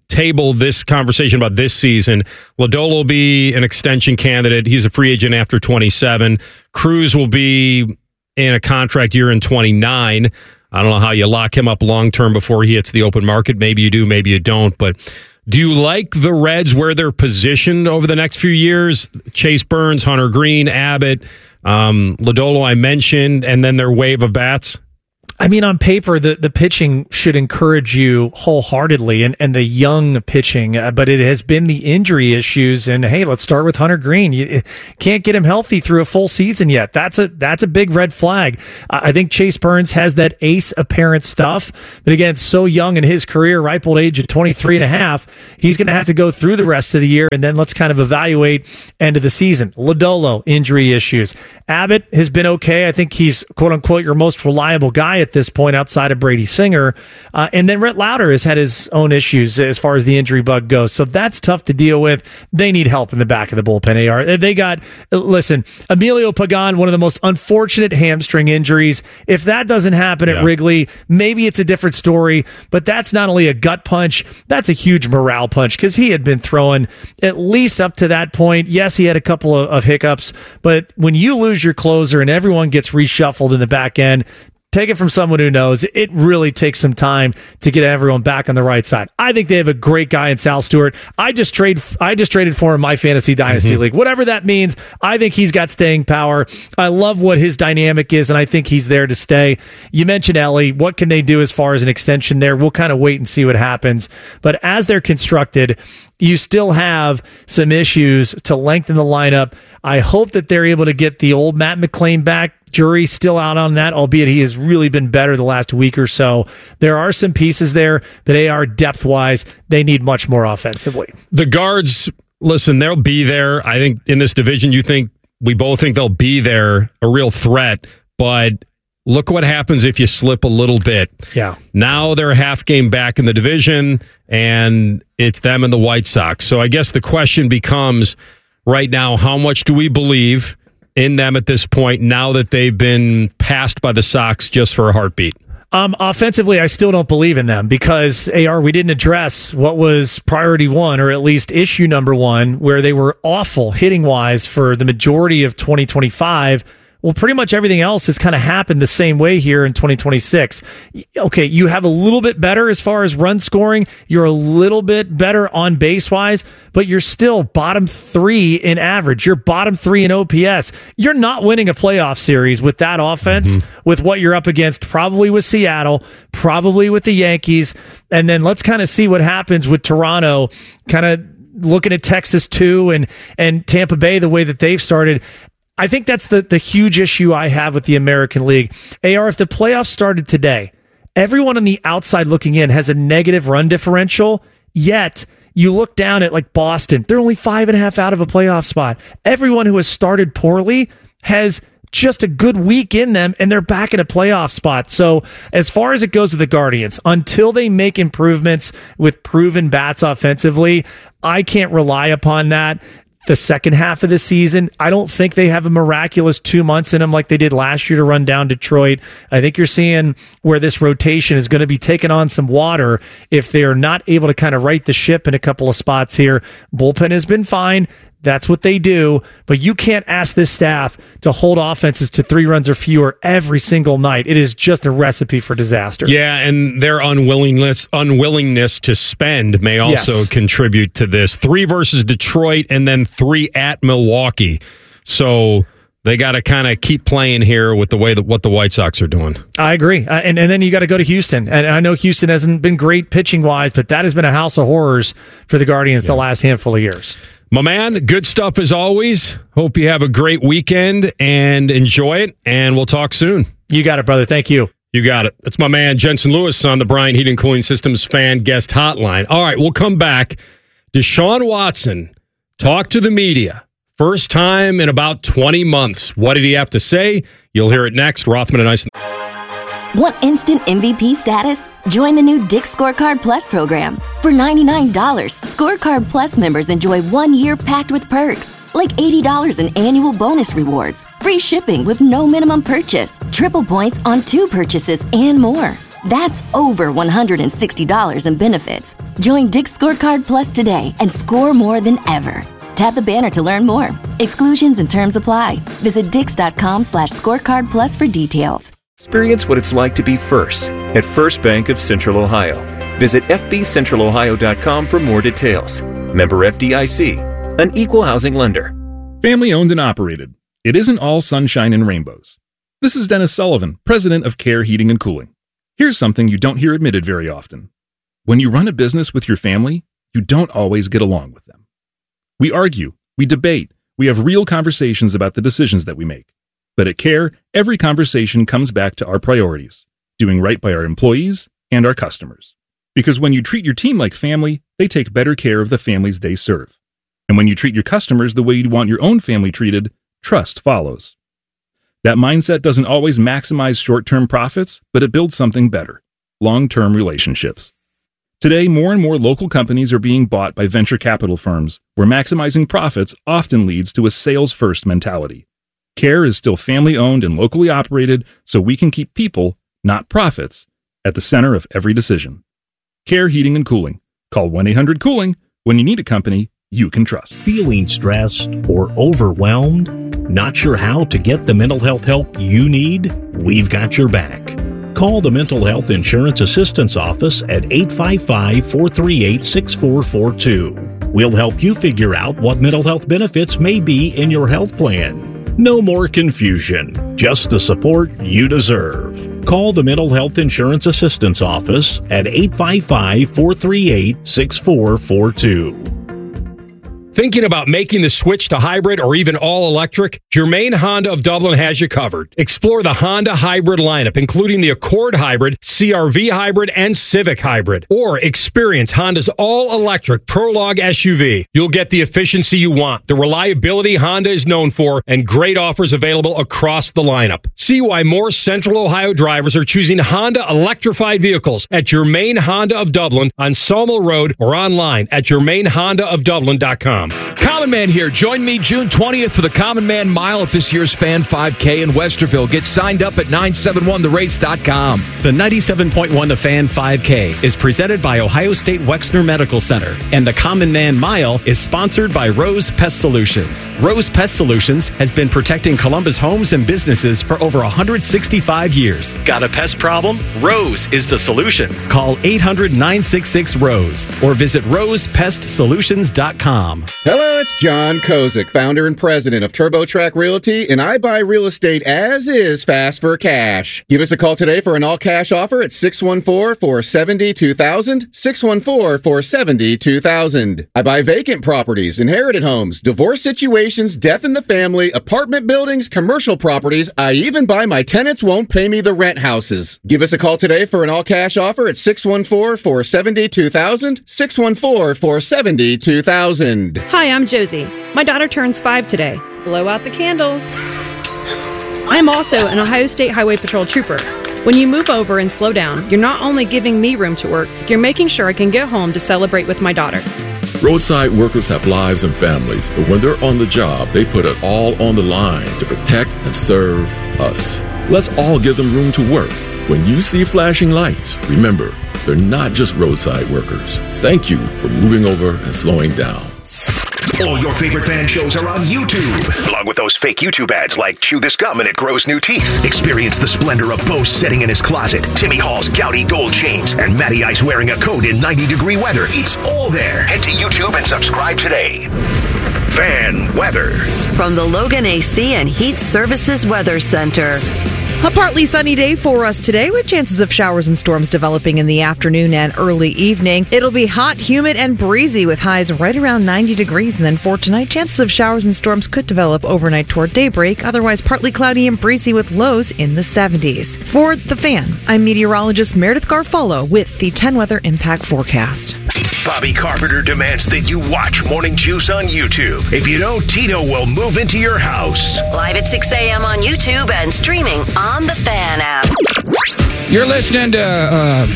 table this conversation about this season, Lodolo will be an extension candidate. He's a free agent after twenty-seven. Cruz will be in a contract year in twenty-nine. I don't know how you lock him up long-term before he hits the open market. Maybe you do, maybe you don't. But do you like the Reds where they're positioned over the next few years? Chase Burns, Hunter Green, Abbott, um, Lodolo I mentioned, and then their wave of bats? I mean, on paper, the, the pitching should encourage you wholeheartedly and, and the young pitching, uh, but it has been the injury issues. And hey, let's start with Hunter Green. You can't get him healthy through a full season yet. That's a that's a big red flag. Uh, I think Chase Burns has that ace apparent stuff, but again, so young in his career, ripe old age of twenty-three and a half, he's going to have to go through the rest of the year, and then let's kind of evaluate end of the season. Lodolo, injury issues. Abbott has been okay. I think he's, quote unquote, your most reliable guy at this point outside of Brady Singer. Uh, and then Rhett Lauder has had his own issues as far as the injury bug goes. So that's tough to deal with. They need help in the back of the bullpen, A R. They got, listen, Emilio Pagan, one of the most unfortunate hamstring injuries. If that doesn't happen Yeah. at Wrigley, maybe it's a different story, but that's not only a gut punch, that's a huge morale punch because he had been throwing at least up to that point. Yes, he had a couple of, of hiccups, but when you lose your closer and everyone gets reshuffled in the back end, take it from someone who knows. It really takes some time to get everyone back on the right side. I think they have a great guy in Sal Stewart. I just trade. I just traded for him in my fantasy dynasty Mm-hmm. league. Whatever that means, I think he's got staying power. I love what his dynamic is, and I think he's there to stay. You mentioned Ellie. What can they do as far as an extension there? We'll kind of wait and see what happens. But as they're constructed, you still have some issues to lengthen the lineup. I hope that they're able to get the old Matt McClain back. Jury's still out on that, albeit he has really been better the last week or so. There are some pieces there, but they are depth-wise. They need much more offensively. The guards, listen, they'll be there. I think in this division, you think we both think they'll be there, a real threat. But look what happens if you slip a little bit. Yeah. Now they're a half game back in the division, and it's them and the White Sox. So I guess the question becomes right now, how much do we believe in them at this point now that they've been passed by the Sox just for a heartbeat? Um, offensively, I still don't believe in them because, A R, we didn't address what was priority one, or at least issue number one, where they were awful hitting-wise for the majority of twenty twenty-five. Well, pretty much everything else has kind of happened the same way here in twenty twenty-six. Okay, you have a little bit better as far as run scoring. You're a little bit better on base-wise, but you're still bottom three in average. You're bottom three in O P S. You're not winning a playoff series with that offense, mm-hmm. with what you're up against, probably with Seattle, probably with the Yankees. And then let's kind of see what happens with Toronto, kind of looking at Texas too, and, and Tampa Bay, the way that they've started. I think that's the, the huge issue I have with the American League. A R, if the playoffs started today, everyone on the outside looking in has a negative run differential, yet you look down at like Boston, they're only five and a half out of a playoff spot. Everyone who has started poorly has just a good week in them, and they're back in a playoff spot. So as far as it goes with the Guardians, until they make improvements with proven bats offensively, I can't rely upon that. The second half of the season, I don't think they have a miraculous two months in them like they did last year to run down Detroit. I think you're seeing where this rotation is going to be taking on some water if they are not able to kind of right the ship in a couple of spots here. Bullpen has been fine. That's what they do, but you can't ask this staff to hold offenses to three runs or fewer every single night. It is just a recipe for disaster. Yeah, and their unwillingness unwillingness to spend may also Yes. contribute to this. Three versus Detroit and then three at Milwaukee. So they got to kind of keep playing here with the way that what the White Sox are doing. I agree. Uh, and, and then you got to go to Houston. And I know Houston hasn't been great pitching-wise, but that has been a house of horrors for the Guardians the last handful of years. My man, good stuff as always. Hope you have a great weekend and enjoy it, and we'll talk soon. You got it, brother. Thank you. You got it. That's my man, Jensen Lewis, on the Bryant Heating and Cooling Systems fan guest hotline. All right, we'll come back. Deshaun Watson talked to the media. First time in about twenty months. What did he have to say? You'll hear it next. Rothman and Ice. Want instant M V P status? Join the new Dick's Scorecard Plus program. For ninety-nine dollars, Scorecard Plus members enjoy one year packed with perks, like eighty dollars in annual bonus rewards, free shipping with no minimum purchase, triple points on two purchases, and more. That's over one hundred sixty dollars in benefits. Join Dick's Scorecard Plus today and score more than ever. Tap the banner to learn more. Exclusions and terms apply. Visit dix.com slash scorecard plus for details. Experience what it's like to be first at First Bank of Central Ohio. Visit f b central ohio dot com for more details. Member F D I C, an equal housing lender. Family owned and operated. It isn't all sunshine and rainbows. This is Dennis Sullivan, president of Care Heating and Cooling. Here's something you don't hear admitted very often. When you run a business with your family, you don't always get along with them. We argue, we debate, we have real conversations about the decisions that we make. But at Care, every conversation comes back to our priorities, doing right by our employees and our customers. Because when you treat your team like family, they take better care of the families they serve. And when you treat your customers the way you want your own family treated, trust follows. That mindset doesn't always maximize short-term profits, but it builds something better, long-term relationships. Today, more and more local companies are being bought by venture capital firms, where maximizing profits often leads to a sales-first mentality. Care is still family-owned and locally operated, so we can keep people, not profits, at the center of every decision. Care Heating and Cooling. Call one eight hundred cooling when you need a company you can trust. Feeling stressed or overwhelmed? Not sure how to get the mental health help you need? We've got your back. Call the Mental Health Insurance Assistance Office at eight five five, four three eight, six four four two. We'll help you figure out what mental health benefits may be in your health plan. No more confusion, just the support you deserve. Call the Mental Health Insurance Assistance Office at eight five five, four three eight, six four four two. Thinking about making the switch to hybrid or even all-electric? Germain Honda of Dublin has you covered. Explore the Honda hybrid lineup, including the Accord Hybrid, C R V Hybrid, and Civic Hybrid. Or experience Honda's all-electric Prologue S U V. You'll get the efficiency you want, the reliability Honda is known for, and great offers available across the lineup. See why more Central Ohio drivers are choosing Honda electrified vehicles at Germain Honda of Dublin on Sawmill Road or online at germain honda of dublin dot com. Common Man here. Join me June twentieth for the Common Man Mile at this year's Fan five K in Westerville. Get signed up at nine seven one the race dot com. The ninety-seven point one The Fan five K is presented by Ohio State Wexner Medical Center, and the Common Man Mile is sponsored by Rose Pest Solutions. Rose Pest Solutions has been protecting Columbus homes and businesses for over one hundred sixty-five years. Got a pest problem? Rose is the solution. Call eight hundred, nine six six, ROSE or visit rose pest solutions dot com. Hello, it's John Kozik, founder and president of TurboTrack Realty, and I buy real estate as is fast for cash. Give us a call today for an all-cash offer at six one four, four seven zero, two thousand, six one four, four seven zero, two thousand. I buy vacant properties, inherited homes, divorce situations, death in the family, apartment buildings, commercial properties. I even buy my tenants won't pay me the rent houses. Give us a call today for an all-cash offer at six one four, four seven zero, two thousand, six one four, four seven zero, two thousand. Hi, I'm Josie. My daughter turns five today. Blow out the candles. I'm also an Ohio State Highway Patrol trooper. When you move over and slow down, you're not only giving me room to work, you're making sure I can get home to celebrate with my daughter. Roadside workers have lives and families, but when they're on the job, they put it all on the line to protect and serve us. Let's all give them room to work. When you see flashing lights, remember, they're not just roadside workers. Thank you for moving over and slowing down. All your favorite fan shows are on YouTube, along with those fake YouTube ads like Chew This Gum and It Grows New Teeth. Experience the splendor of Bo sitting in his closet, Timmy Hall's gouty gold chains, and Matty Ice wearing a coat in ninety degree weather. It's all there. Head to YouTube and subscribe today. Fan weather. From the Logan A C and Heat Services Weather Center. A partly sunny day for us today with chances of showers and storms developing in the afternoon and early evening. It'll be hot, humid, and breezy with highs right around ninety degrees. And then for tonight, chances of showers and storms could develop overnight toward daybreak. Otherwise, partly cloudy and breezy with lows in the seventies. For The Fan, I'm meteorologist Meredith Garfolo with the ten Weather Impact Forecast. Bobby Carpenter demands that you watch Morning Juice on YouTube. If you don't, Tito will move into your house. Live at six a.m. on YouTube and streaming on the Fan app. You're listening to uh,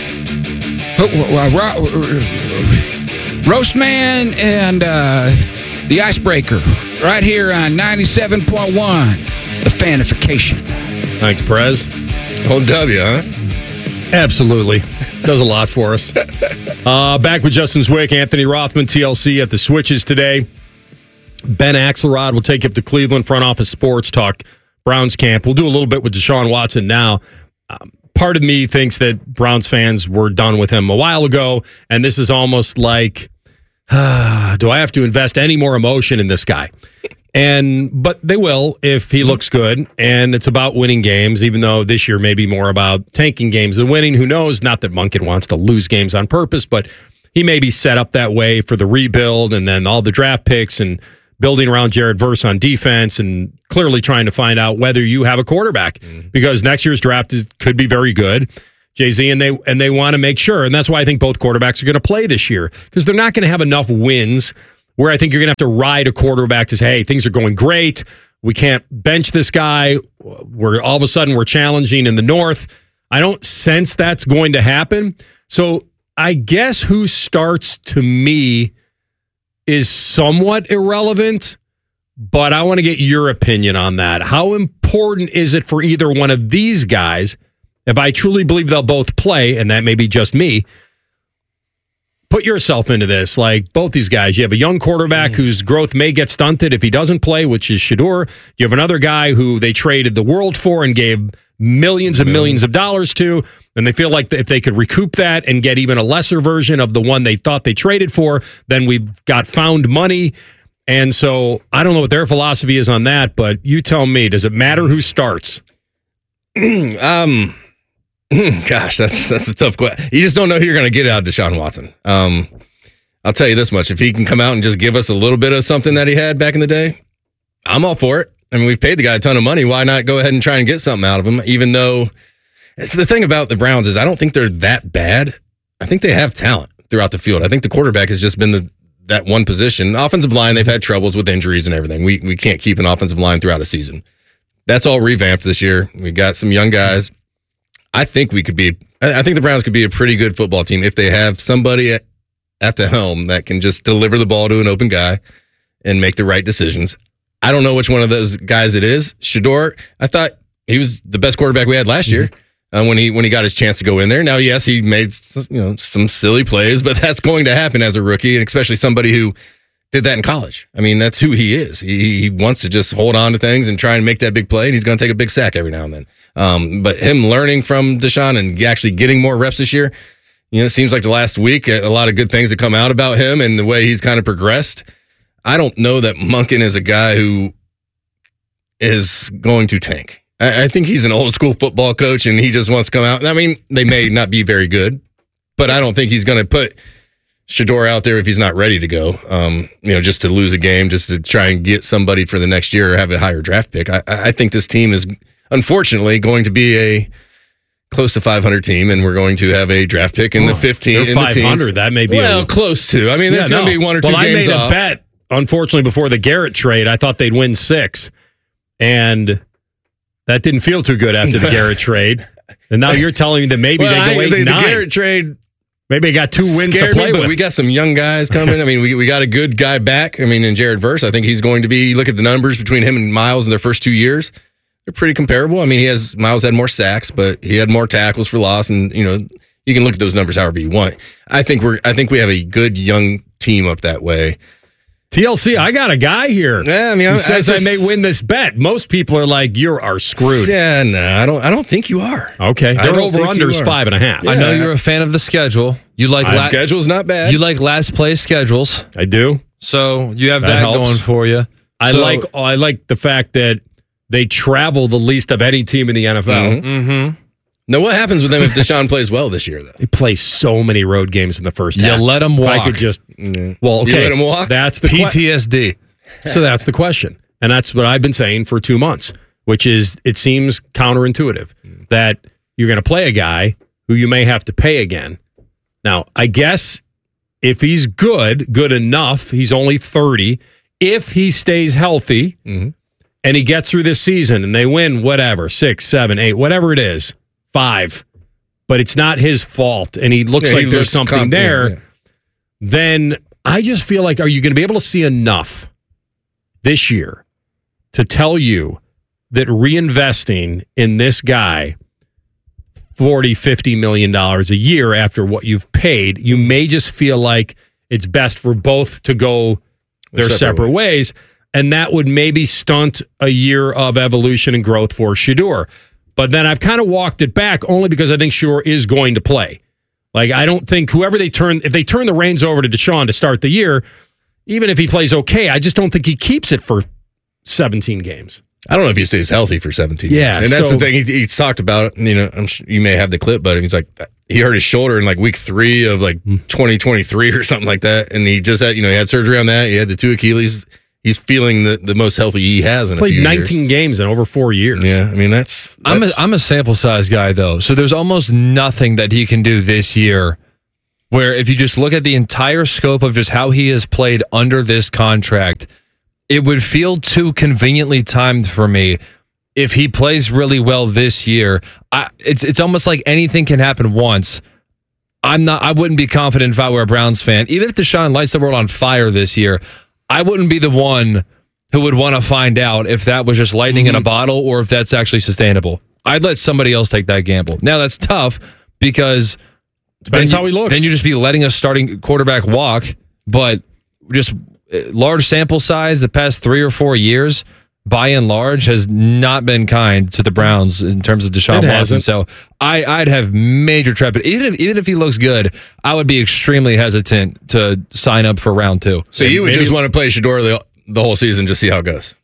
Roast Man and uh, the Icebreaker right here on ninety-seven point one, The Fanification. Thanks, Prez. Old W, huh? Absolutely. Does a lot for us. Uh, back with Justin Zwick, Anthony Rothman, T L C at the Switches today. Ben Axelrod will take you up to Cleveland, front office sports talk, Browns camp. We'll do a little bit with Deshaun Watson now. Um, part of me thinks that Browns fans were done with him a while ago, and this is almost like, uh, do I have to invest any more emotion in this guy? And but they will if he looks good, and it's about winning games, even though this year may be more about tanking games than winning. Who knows? Not that Monken wants to lose games on purpose, but he may be set up that way for the rebuild and then all the draft picks and building around Jared Verse on defense and clearly trying to find out whether you have a quarterback mm-hmm. because next year's draft is, could be very good. Jay-Z, and they and they want to make sure, and that's why I think both quarterbacks are going to play this year because they're not going to have enough wins where I think you're going to have to ride a quarterback to say, hey, things are going great. We can't bench this guy. We're all of a sudden we're challenging in the North. I don't sense that's going to happen. So I guess who starts to me is somewhat irrelevant, but I want to get your opinion on that. How important is it for either one of these guys, if I truly believe they'll both play, and that may be just me, put yourself into this. Like both these guys, you have a young quarterback mm. whose growth may get stunted if he doesn't play, which is Shedeur. You have another guy who they traded the world for and gave millions and millions of dollars to, and they feel like if they could recoup that and get even a lesser version of the one they thought they traded for, then we've got found money. And so I don't know what their philosophy is on that, but you tell me, does it matter who starts? um... Gosh, that's that's a tough question. You just don't know who you're going to get out of Deshaun Watson. Um, I'll tell you this much. If he can come out and just give us a little bit of something that he had back in the day, I'm all for it. I mean, we've paid the guy a ton of money. Why not go ahead and try and get something out of him, even though it's the thing about the Browns is I don't think they're that bad. I think they have talent throughout the field. I think the quarterback has just been the that one position. Offensive line, they've had troubles with injuries and everything. We, we can't keep an offensive line throughout a season. That's all revamped this year. We got some young guys. I think we could be, I think the Browns could be a pretty good football team if they have somebody at, at the helm that can just deliver the ball to an open guy and make the right decisions. I don't know which one of those guys it is. Shedeur, I thought he was the best quarterback we had last year uh, when he when he got his chance to go in there. Now, yes, he made you know some silly plays, but that's going to happen as a rookie, and especially somebody who did that in college. I mean, that's who he is. He, he wants to just hold on to things and try and make that big play, and he's going to take a big sack every now and then. Um, but him learning from Deshaun and actually getting more reps this year, you know, it seems like the last week, a lot of good things have come out about him and the way he's kind of progressed. I don't know that Monken is a guy who is going to tank. I, I think he's an old school football coach and he just wants to come out. I mean, they may not be very good, but I don't think he's going to put Shedeur out there if he's not ready to go, um, you know, just to lose a game, just to try and get somebody for the next year or have a higher draft pick. I, I think this team is unfortunately going to be a close to five hundred team, and we're going to have a draft pick in oh, the fifteen. In five hundred, the that may be well a, close to. I mean, there's yeah, going to no. be one or two well, games I made off. a bet, unfortunately, before the Garrett trade. I thought they'd win six, and that didn't feel too good after the Garrett trade. And now you're telling me that maybe well, they go I, eight the, nine. The Garrett trade. Maybe they got two wins to play me, but with. We got some young guys coming. I mean, we we got a good guy back. I mean, in Jared Verse, I think he's going to be. Look at the numbers between him and Miles in their first two years. They're pretty comparable. I mean, he has Miles had more sacks, but he had more tackles for loss, and you know you can look at those numbers however you want. I think we're I think we have a good young team up that way. T L C, I got a guy here. Yeah, I mean, who I, says I, just, I may win this bet. Most people are like, "You are screwed." Yeah, no, I don't. I don't think you are. Okay, their over under is five and a half. Yeah. I know you're a fan of the schedule. You like the la- schedule's not bad. You like last place schedules. I do. So you have that, that helps. going for you. I so, like. I like the fact that they travel the least of any team in the N F L. Mm-hmm. Mm-hmm. Now, what happens with them if Deshaun plays well this year, though? He plays so many road games in the first half. You let him walk. If I could just, yeah. well, okay. You let him walk? That's the P T S D. Que- so that's the question. And that's what I've been saying for two months, which is it seems counterintuitive that you're going to play a guy who you may have to pay again. Now, I guess if he's good, good enough, he's only thirty. If he stays healthy mm-hmm. and he gets through this season and they win whatever, six, seven, eight, whatever it is, five, but it's not his fault and he looks yeah, like he there's looks something comp- there, yeah. then I just feel like, are you going to be able to see enough this year to tell you that reinvesting in this guy forty, fifty million dollars a year after what you've paid. You may just feel like it's best for both to go their separate, separate ways. ways, and that would maybe stunt a year of evolution and growth for Shedeur. But then I've kind of walked it back only because I think Shedeur is going to play. Like, I don't think whoever they turn, if they turn the reins over to Deshaun to start the year, even if he plays okay, I just don't think he keeps it for seventeen games. I don't know if he stays healthy for seventeen yeah, games. And that's so, the thing. He, he's talked about, you know, I'm sure you may have the clip, but he's like, he hurt his shoulder in like week three of like twenty twenty-three or something like that. And he just had, you know, he had surgery on that. He had the two Achilles. He's feeling the, the most healthy he has in a few years. Played nineteen games in over four years. Yeah, I mean, that's... that's I'm a, I'm a sample size guy, though. So there's almost nothing that he can do this year where if you just look at the entire scope of just how he has played under this contract, it would feel too conveniently timed for me. If he plays really well this year, I, it's it's almost like anything can happen once. I'm not. I wouldn't be confident if I were a Browns fan. Even if Deshaun lights the world on fire this year, I wouldn't be the one who would want to find out if that was just lightning mm-hmm. in a bottle or if that's actually sustainable. I'd let somebody else take that gamble. Now, that's tough because depends you, how he looks. Then you just be letting a starting quarterback walk, but just large sample size the past three or four years, by and large, has not been kind to the Browns in terms of Deshaun it Watson. Hasn't. So I, I'd have major trepidation. Even if, even if he looks good, I would be extremely hesitant to sign up for round two. So you would maybe, just want to play Shedeur the, the whole season, just see how it goes?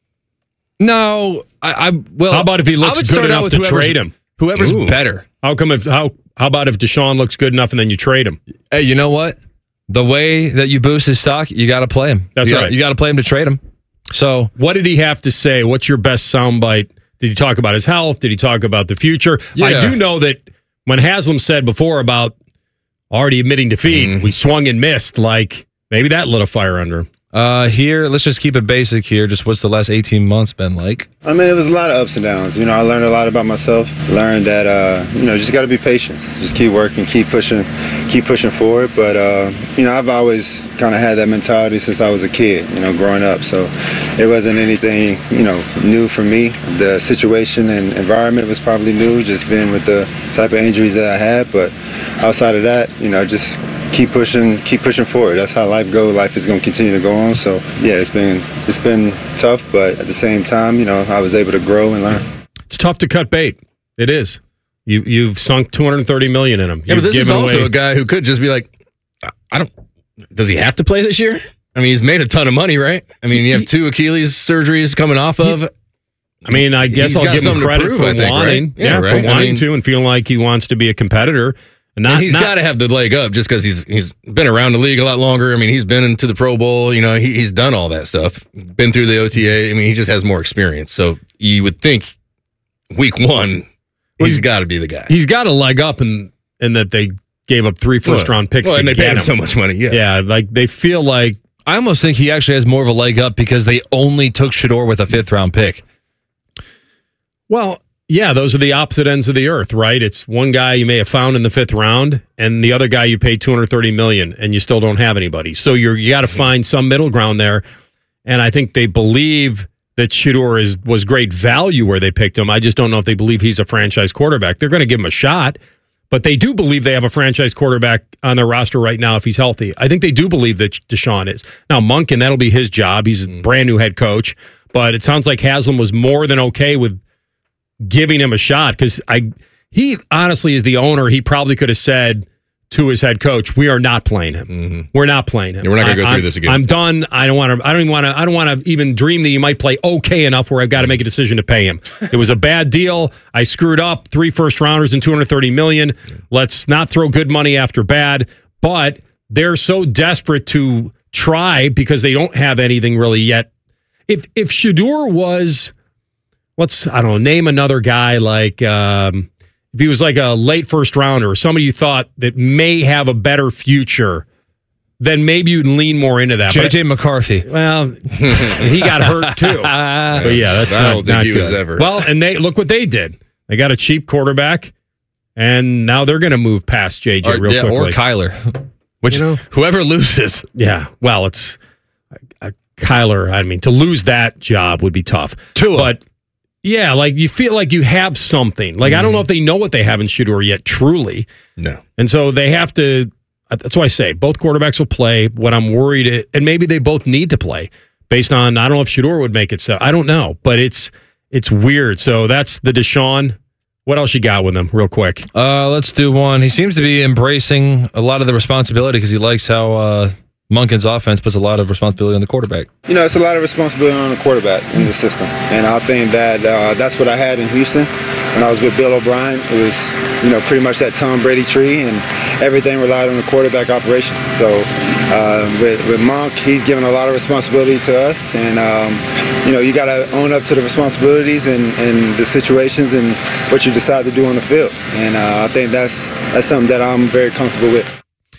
No, I, I well. How about if he looks good enough to trade him? Whoever's Ooh. better. How come if how how about if Deshaun looks good enough and then you trade him? Hey, you know what? The way that you boost his stock, you got to play him. That's you right. Gotta, you got to play him to trade him. So, what did he have to say? What's your best soundbite? Did he talk about his health? Did he talk about the future? Yeah. I do know that when Haslam said before about already admitting defeat, mm. we swung and missed. Like maybe that lit a fire under him. Uh, here, let's just keep it basic here. Just what's the last eighteen months been like? I mean, it was a lot of ups and downs. You know, I learned a lot about myself. Learned that, uh, you know, just got to be patient. Just keep working, keep pushing, keep pushing forward. But, uh, you know, I've always kind of had that mentality since I was a kid, you know, growing up. So it wasn't anything, you know, new for me. The situation and environment was probably new, just being with the type of injuries that I had. But outside of that, you know, just keep pushing, keep pushing forward. That's how life goes. Life is going to continue to go on. So yeah, it's been it's been tough, but at the same time, you know, I was able to grow and learn. It's tough to cut bait. It is. You you've sunk two hundred thirty million in him. Yeah, You've but this is also away- a guy who could just be like, I don't. Does he have to play this year? I mean, he's made a ton of money, right? I mean, you have two Achilles surgeries coming off of. I mean, I guess He's I'll got give him something to credit prove, for I think, wanting, right? yeah, Yeah, for right. I wanting mean- to and feeling like he wants to be a competitor. And not, and he's not- got to have the leg up just because he's he's been around the league a lot longer. I mean, he's been into the Pro Bowl. You know, he, he's done all that stuff. Been through the O T A. I mean, he just has more experience. So you would think week one, he's got to be the guy. He's got a leg up in in that they gave up three first Well, round picks. well, to and they get paid him him so much money, yes. Yeah, like they feel like I almost think he actually has more of a leg up because they only took Shedeur with a fifth round pick. Well, yeah, those are the opposite ends of the earth, right? It's one guy you may have found in the fifth round, and the other guy you paid two hundred thirty million dollars, and you still don't have anybody. So you're you got to find some middle ground there. And I think they believe that Shedeur is was great value where they picked him. I just don't know if they believe he's a franchise quarterback. They're going to give him a shot, but they do believe they have a franchise quarterback on their roster right now if he's healthy. I think they do believe that Deshaun is. Now, Monken, that'll be his job. He's a brand new head coach, but it sounds like Haslam was more than okay with giving him a shot because I he honestly is the owner. He probably could have said to his head coach, "We are not playing him. Mm-hmm. We're not playing him. Yeah, we're not going to go I, through this again. I'm done. I don't want to. I don't even want to. I don't want to even dream that you might play okay enough where I've got to make a decision to pay him. It was a bad deal. I screwed up. Three first rounders and two hundred thirty million. Let's not throw good money after bad. But they're so desperate to try because they don't have anything really yet. If if Shedeur was, let's I don't know, name another guy like. Um, If he was like a late first rounder or somebody you thought that may have a better future, then maybe you'd lean more into that. J J McCarthy. Well, he got hurt too. But yeah, that's I not, don't think not he good. was ever. Well, and they look what they did. They got a cheap quarterback, and now they're going to move past J J Or, real yeah, quickly. or Kyler, which You know? whoever loses. Yeah, well, it's uh, Kyler. I mean, to lose that job would be tough. Tua. But Yeah, like you feel like you have something. Like, mm. I don't know if they know what they have in Shedeur yet, truly. No. And so they have to, that's why I say both quarterbacks will play. What I'm worried, and maybe they both need to play based on, I don't know if Shedeur would make it so. I don't know, but it's it's weird. So that's the Deshaun. What else you got with him, real quick? Uh, let's do one. He seems to be embracing a lot of the responsibility because he likes how uh, Monken's offense puts a lot of responsibility on the quarterback. You know, it's a lot of responsibility on the quarterbacks in the system. And I think that uh, that's what I had in Houston when I was with Bill O'Brien. It was, you know, pretty much that Tom Brady tree, and everything relied on the quarterback operation. So uh, with, with Monk, he's given a lot of responsibility to us. And, um, you know, you got to own up to the responsibilities and, and the situations and what you decide to do on the field. And uh, I think that's that's something that I'm very comfortable with.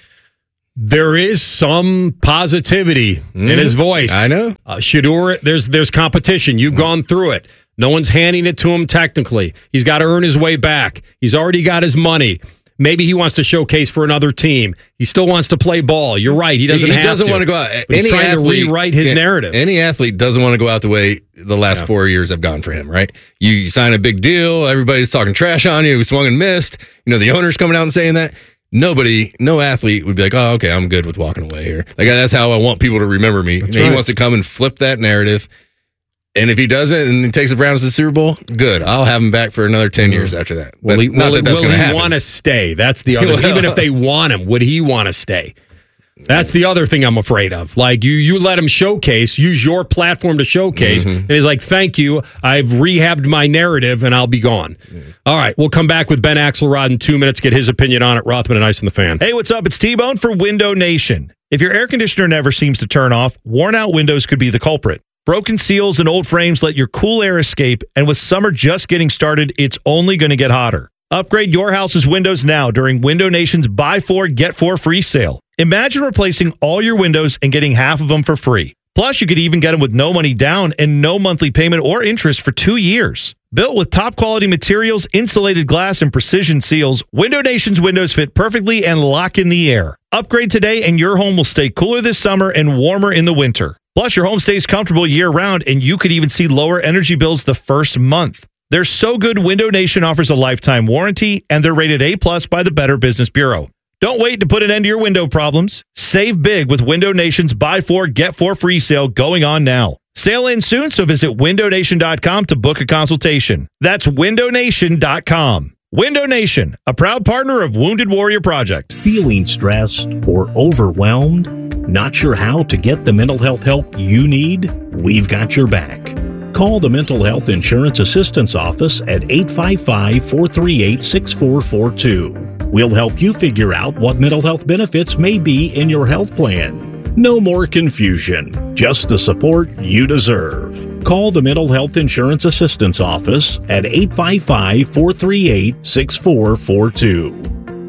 There is some positivity mm, in his voice. I know. Uh, Shedeur, there's there's competition. You've mm. gone through it. No one's handing it to him technically. He's got to earn his way back. He's already got his money. Maybe he wants to showcase for another team. He still wants to play ball. You're right. He doesn't he, he have doesn't to. want to go out. But he's any trying athlete, to rewrite his yeah, narrative. Any athlete doesn't want to go out the way the last yeah. four years have gone for him, right? You, you sign a big deal. Everybody's talking trash on you. Swung and missed. You know, the owner's coming out and saying that. Nobody, no athlete would be like, oh, okay, I'm good with walking away here. Like, that's how I want people to remember me. That's You know, right. He wants to come and flip that narrative. And if he doesn't and he takes the Browns to the Super Bowl, good. I'll have him back for another ten years after that. But Will he, not will, that that's will going to he happen. want to stay? That's the other. Even if they want him, would he want to stay? That's the other thing I'm afraid of. Like, you you let him showcase, use your platform to showcase, Mm-hmm. and he's like, thank you, I've rehabbed my narrative, and I'll be gone. Mm-hmm. All right, we'll come back with Ben Axelrod in two minutes, get his opinion on it. Rothman and Ice and the Fan. Hey, what's up? It's T-Bone for Window Nation. If your air conditioner never seems to turn off, worn-out windows could be the culprit. Broken seals and old frames let your cool air escape, and with summer just getting started, it's only going to get hotter. Upgrade your house's windows now during Window Nation's Buy Four, Get Four free sale. Imagine replacing all your windows and getting half of them for free. Plus, you could even get them with no money down and no monthly payment or interest for two years. Built with top-quality materials, insulated glass, and precision seals, Window Nation's windows fit perfectly and lock in the air. Upgrade today and your home will stay cooler this summer and warmer in the winter. Plus, your home stays comfortable year-round, and you could even see lower energy bills the first month. They're so good, Window Nation offers a lifetime warranty, and they're rated A plus by the Better Business Bureau. Don't wait to put an end to your window problems. Save big with Window Nation's Buy Four, Get Four free sale going on now. Sale ends soon, so visit window nation dot com to book a consultation. That's window nation dot com. Window Nation, a proud partner of Wounded Warrior Project. Feeling stressed or overwhelmed? Not sure how to get the mental health help you need? We've got your back. Call the Mental Health Insurance Assistance Office at eight five five, four three eight, six four four two. We'll help you figure out what mental health benefits may be in your health plan. No more confusion, just the support you deserve. Call the Mental Health Insurance Assistance Office at eight five five, four three eight, six four four two.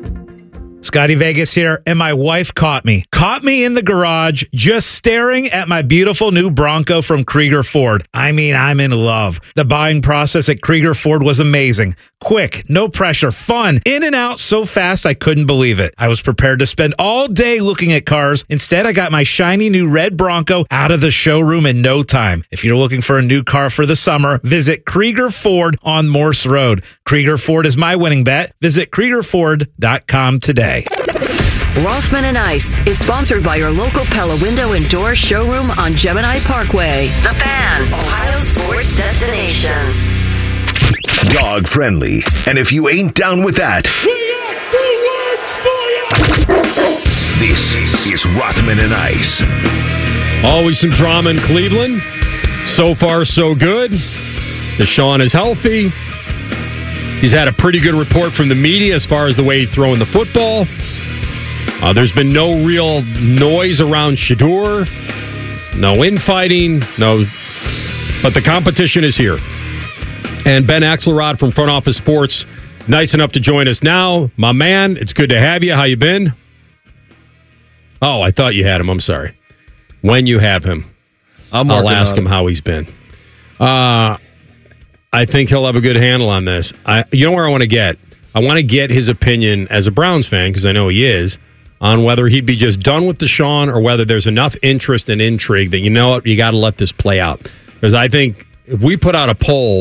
Scotty Vegas here, and my wife caught me. Caught me in the garage just staring at my beautiful new Bronco from Krieger Ford. I mean, I'm in love. The buying process at Krieger Ford was amazing. Quick, no pressure, fun, in and out so fast I couldn't believe it. I was prepared to spend all day looking at cars. Instead, I got my shiny new red Bronco out of the showroom in no time. If you're looking for a new car for the summer, visit Krieger Ford on Morse Road. Krieger Ford is my winning bet. Visit Krieger Ford dot com today. Rothman and Ice is sponsored by your local Pella Window and Door showroom on Gemini Parkway. The Fan, Ohio sports destination. Dog friendly. And if you ain't down with that, this is Rothman and Ice. Always some drama in Cleveland. So far, so good. Deshaun is healthy. He's had a pretty good report from the media as far as the way he's throwing the football. Uh, there's been no real noise around Shedeur. No infighting. No. But the competition is here. And Ben Axelrod from Front Office Sports, nice enough to join us now. My man, it's good to have you. How you been? Oh, I thought you had him. I'm sorry. When you have him, I'm I'll ask him how he's been. Uh, I think he'll have a good handle on this. I, you know where I want to get? I want to get his opinion as a Browns fan, because I know he is, on whether he'd be just done with Deshaun or whether there's enough interest and intrigue that, you know what, you got to let this play out. Because I think if we put out a poll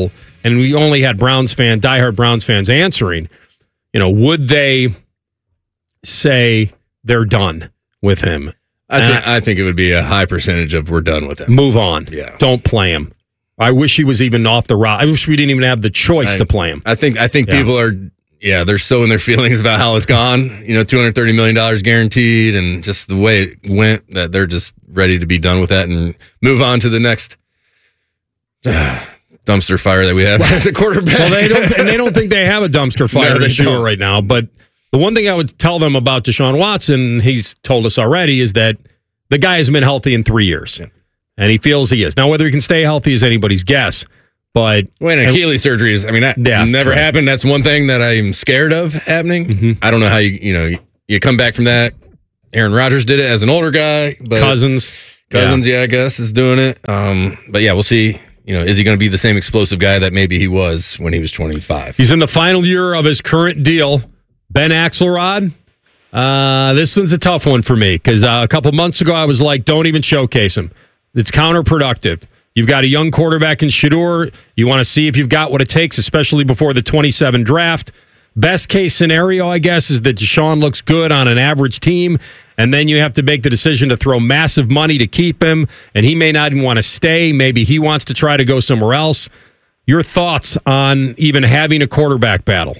and we only had Browns fan, diehard Browns fans answering, you know, would they say they're done with him? I think, I think it would be a high percentage of we're done with him. Move on. Yeah. Don't play him. I wish he was even off the route. I wish we didn't even have the choice I, to play him. I think I think Yeah. people are, yeah, they're so in their feelings about how it's gone. You know, two hundred thirty million dollars guaranteed, and just the way it went, that they're just ready to be done with that and move on to the next uh, dumpster fire that we have as a quarterback. Well, they don't, and they don't think they have a dumpster fire No, they in Shador don't. right now. But the one thing I would tell them about Deshaun Watson, he's told us already, is that the guy hasn't been healthy in three years. Yeah. And he feels he is. Now, whether he can stay healthy is anybody's guess. But when Achilles surgery is, I mean, that Yeah, never right. happened. That's one thing that I'm scared of happening. Mm-hmm. I don't know how you, you know, you, you come back from that. Aaron Rodgers did it as an older guy, but Cousins. Cousins, yeah, I guess, is doing it. Um, but yeah, we'll see. You know, is he going to be the same explosive guy that maybe he was when he was twenty-five? He's in the final year of his current deal. Ben Axelrod. Uh, this one's a tough one for me because uh, a couple months ago I was like, don't even showcase him. It's counterproductive. You've got a young quarterback in Shador. You want to see if you've got what it takes, especially before the twenty-seven draft. Best case scenario, I guess, is that Deshaun looks good on an average team, and then you have to make the decision to throw massive money to keep him, and he may not even want to stay. Maybe he wants to try to go somewhere else. Your thoughts on even having a quarterback battle?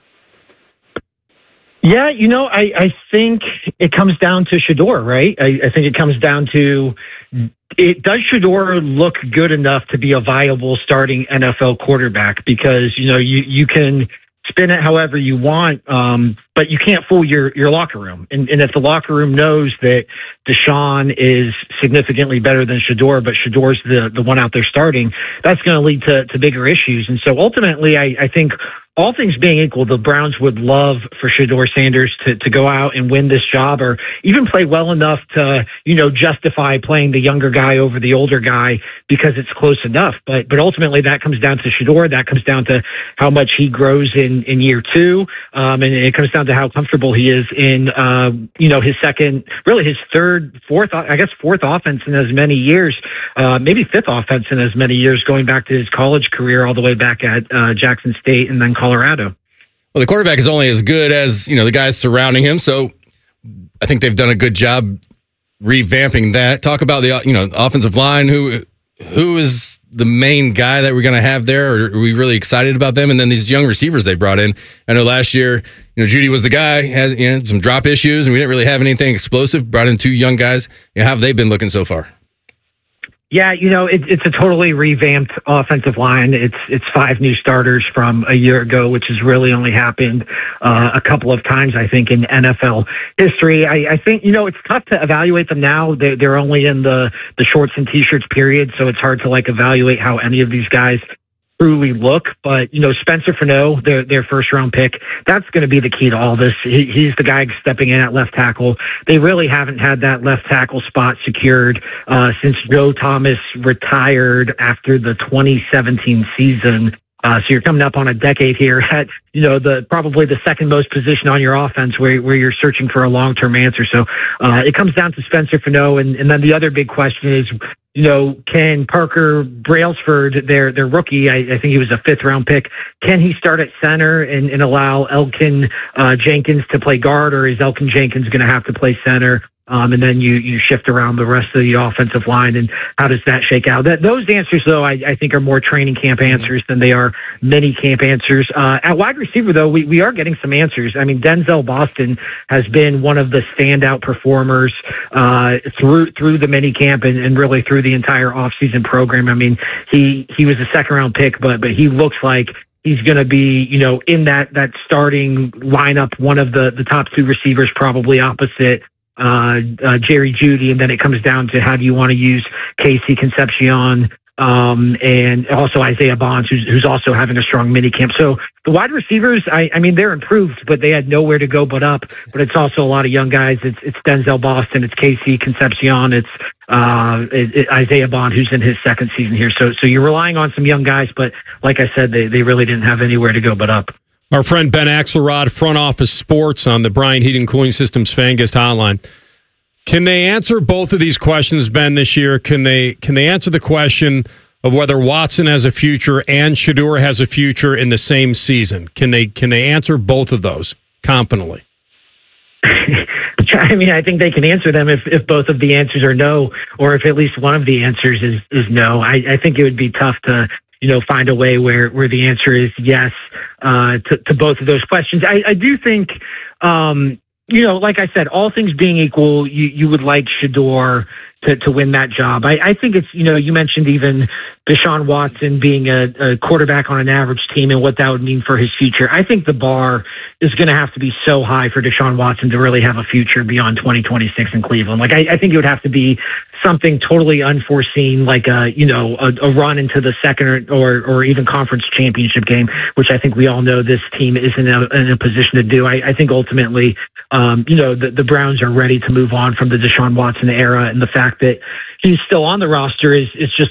Yeah, you know, I, I think it comes down to Shador, right? I, I think it comes down to, it does Shador look good enough to be a viable starting N F L quarterback? Because, you know, you, you can spin it however you want, um, but you can't fool your, your locker room. And, and if the locker room knows that Deshaun is significantly better than Shador, but Shador's the, the one out there starting, that's going to lead to, to bigger issues. And so ultimately, I, I think all things being equal, the Browns would love for Shador Sanders to, to go out and win this job, or even play well enough to, you know, justify playing the younger guy over the older guy because it's close enough. But but ultimately that comes down to Shador. That comes down to how much he grows in, in year two. Um, and it comes down to how comfortable he is in, uh, you know, his second, really his third, fourth, I guess fourth offense in as many years, uh, maybe fifth offense in as many years, going back to his college career all the way back at uh, Jackson State and then Colorado. Well, the quarterback is only as good as, you know, the guys surrounding him. So I think they've done a good job revamping that. Talk about the, you know, offensive line. Who who is the main guy that we're going to have there? Or are we really excited about them? And then these young receivers they brought in. I know last year, you know, Judy was the guy, has, you know, some drop issues, and we didn't really have anything explosive. Brought in two young guys. You know, how have they been looking so far? Yeah, you know, it, it's a totally revamped offensive line. It's it's five new starters from a year ago, which has really only happened uh, a couple of times, I think, in N F L history. I, I think, you know, it's tough to evaluate them now. They're, they're only in the, the shorts and T-shirts period, so it's hard to, like, evaluate how any of these guys truly look. But, you know, Spencer Fano, their their first round pick, that's going to be the key to all this. He, he's the guy stepping in at left tackle. They really haven't had that left tackle spot secured uh, since Joe Thomas retired after the twenty seventeen season. Uh, so you're coming up on a decade here at, you know, the probably the second most position on your offense where where you're searching for a long-term answer. So uh, it comes down to Spencer Fano. And, and then the other big question is, you know, can Parker Brailsford, their their rookie, I, I think he was a fifth round pick, can he start at center and, and allow Elkin uh, Jenkins to play guard, or is Elkin Jenkins going to have to play center? Um, and then you you shift around the rest of the offensive line, and how does that shake out? That those answers, though, I, I think are more training camp answers than they are mini camp answers. Uh, at wide receiver, though, we, we are getting some answers. I mean, Denzel Boston has been one of the standout performers uh, through through the mini camp and, and really through the entire offseason program. I mean, he he was a second round pick, but but he looks like he's going to be, you know, in that that starting lineup, one of the the top two receivers, probably opposite Uh, uh, Jerry Jeudy, and then it comes down to how do you want to use Casey Concepcion um, and also Isaiah Bonds, who's, who's also having a strong mini camp. So the wide receivers, I, I mean, they're improved, but they had nowhere to go but up. But it's also a lot of young guys. It's it's Denzel Boston, it's Casey Concepcion, it's uh, it, it, Isaiah Bond, who's in his second season here. So so you're relying on some young guys, but like I said, they, they really didn't have anywhere to go but up. Our friend Ben Axelrod, Front Office Sports on the Bryant Heating Cooling Systems Fan Guest Hotline. Can they answer both of these questions, Ben, this year? Can they can they answer the question of whether Watson has a future and Shedeur has a future in the same season? Can they can they answer both of those confidently? I mean, I think they can answer them if, if both of the answers are no, or if at least one of the answers is, is no. I, I think it would be tough to, you know, find a way where, where the answer is yes uh, to, to both of those questions. I, I do think, um, you know, like I said, all things being equal, you, you would like Shedeur to, to win that job. I, I think it's, you know, you mentioned even Deshaun Watson being a, a quarterback on an average team and what that would mean for his future. I think the bar is going to have to be so high for Deshaun Watson to really have a future beyond twenty twenty-six in Cleveland. Like, I, I think it would have to be something totally unforeseen, like a, you know, a, a run into the second or, or, or even conference championship game, which I think we all know this team isn't in a, in a position to do. I, I think ultimately, um, you know, the, the Browns are ready to move on from the Deshaun Watson era, and the fact that he's still on the roster is, is just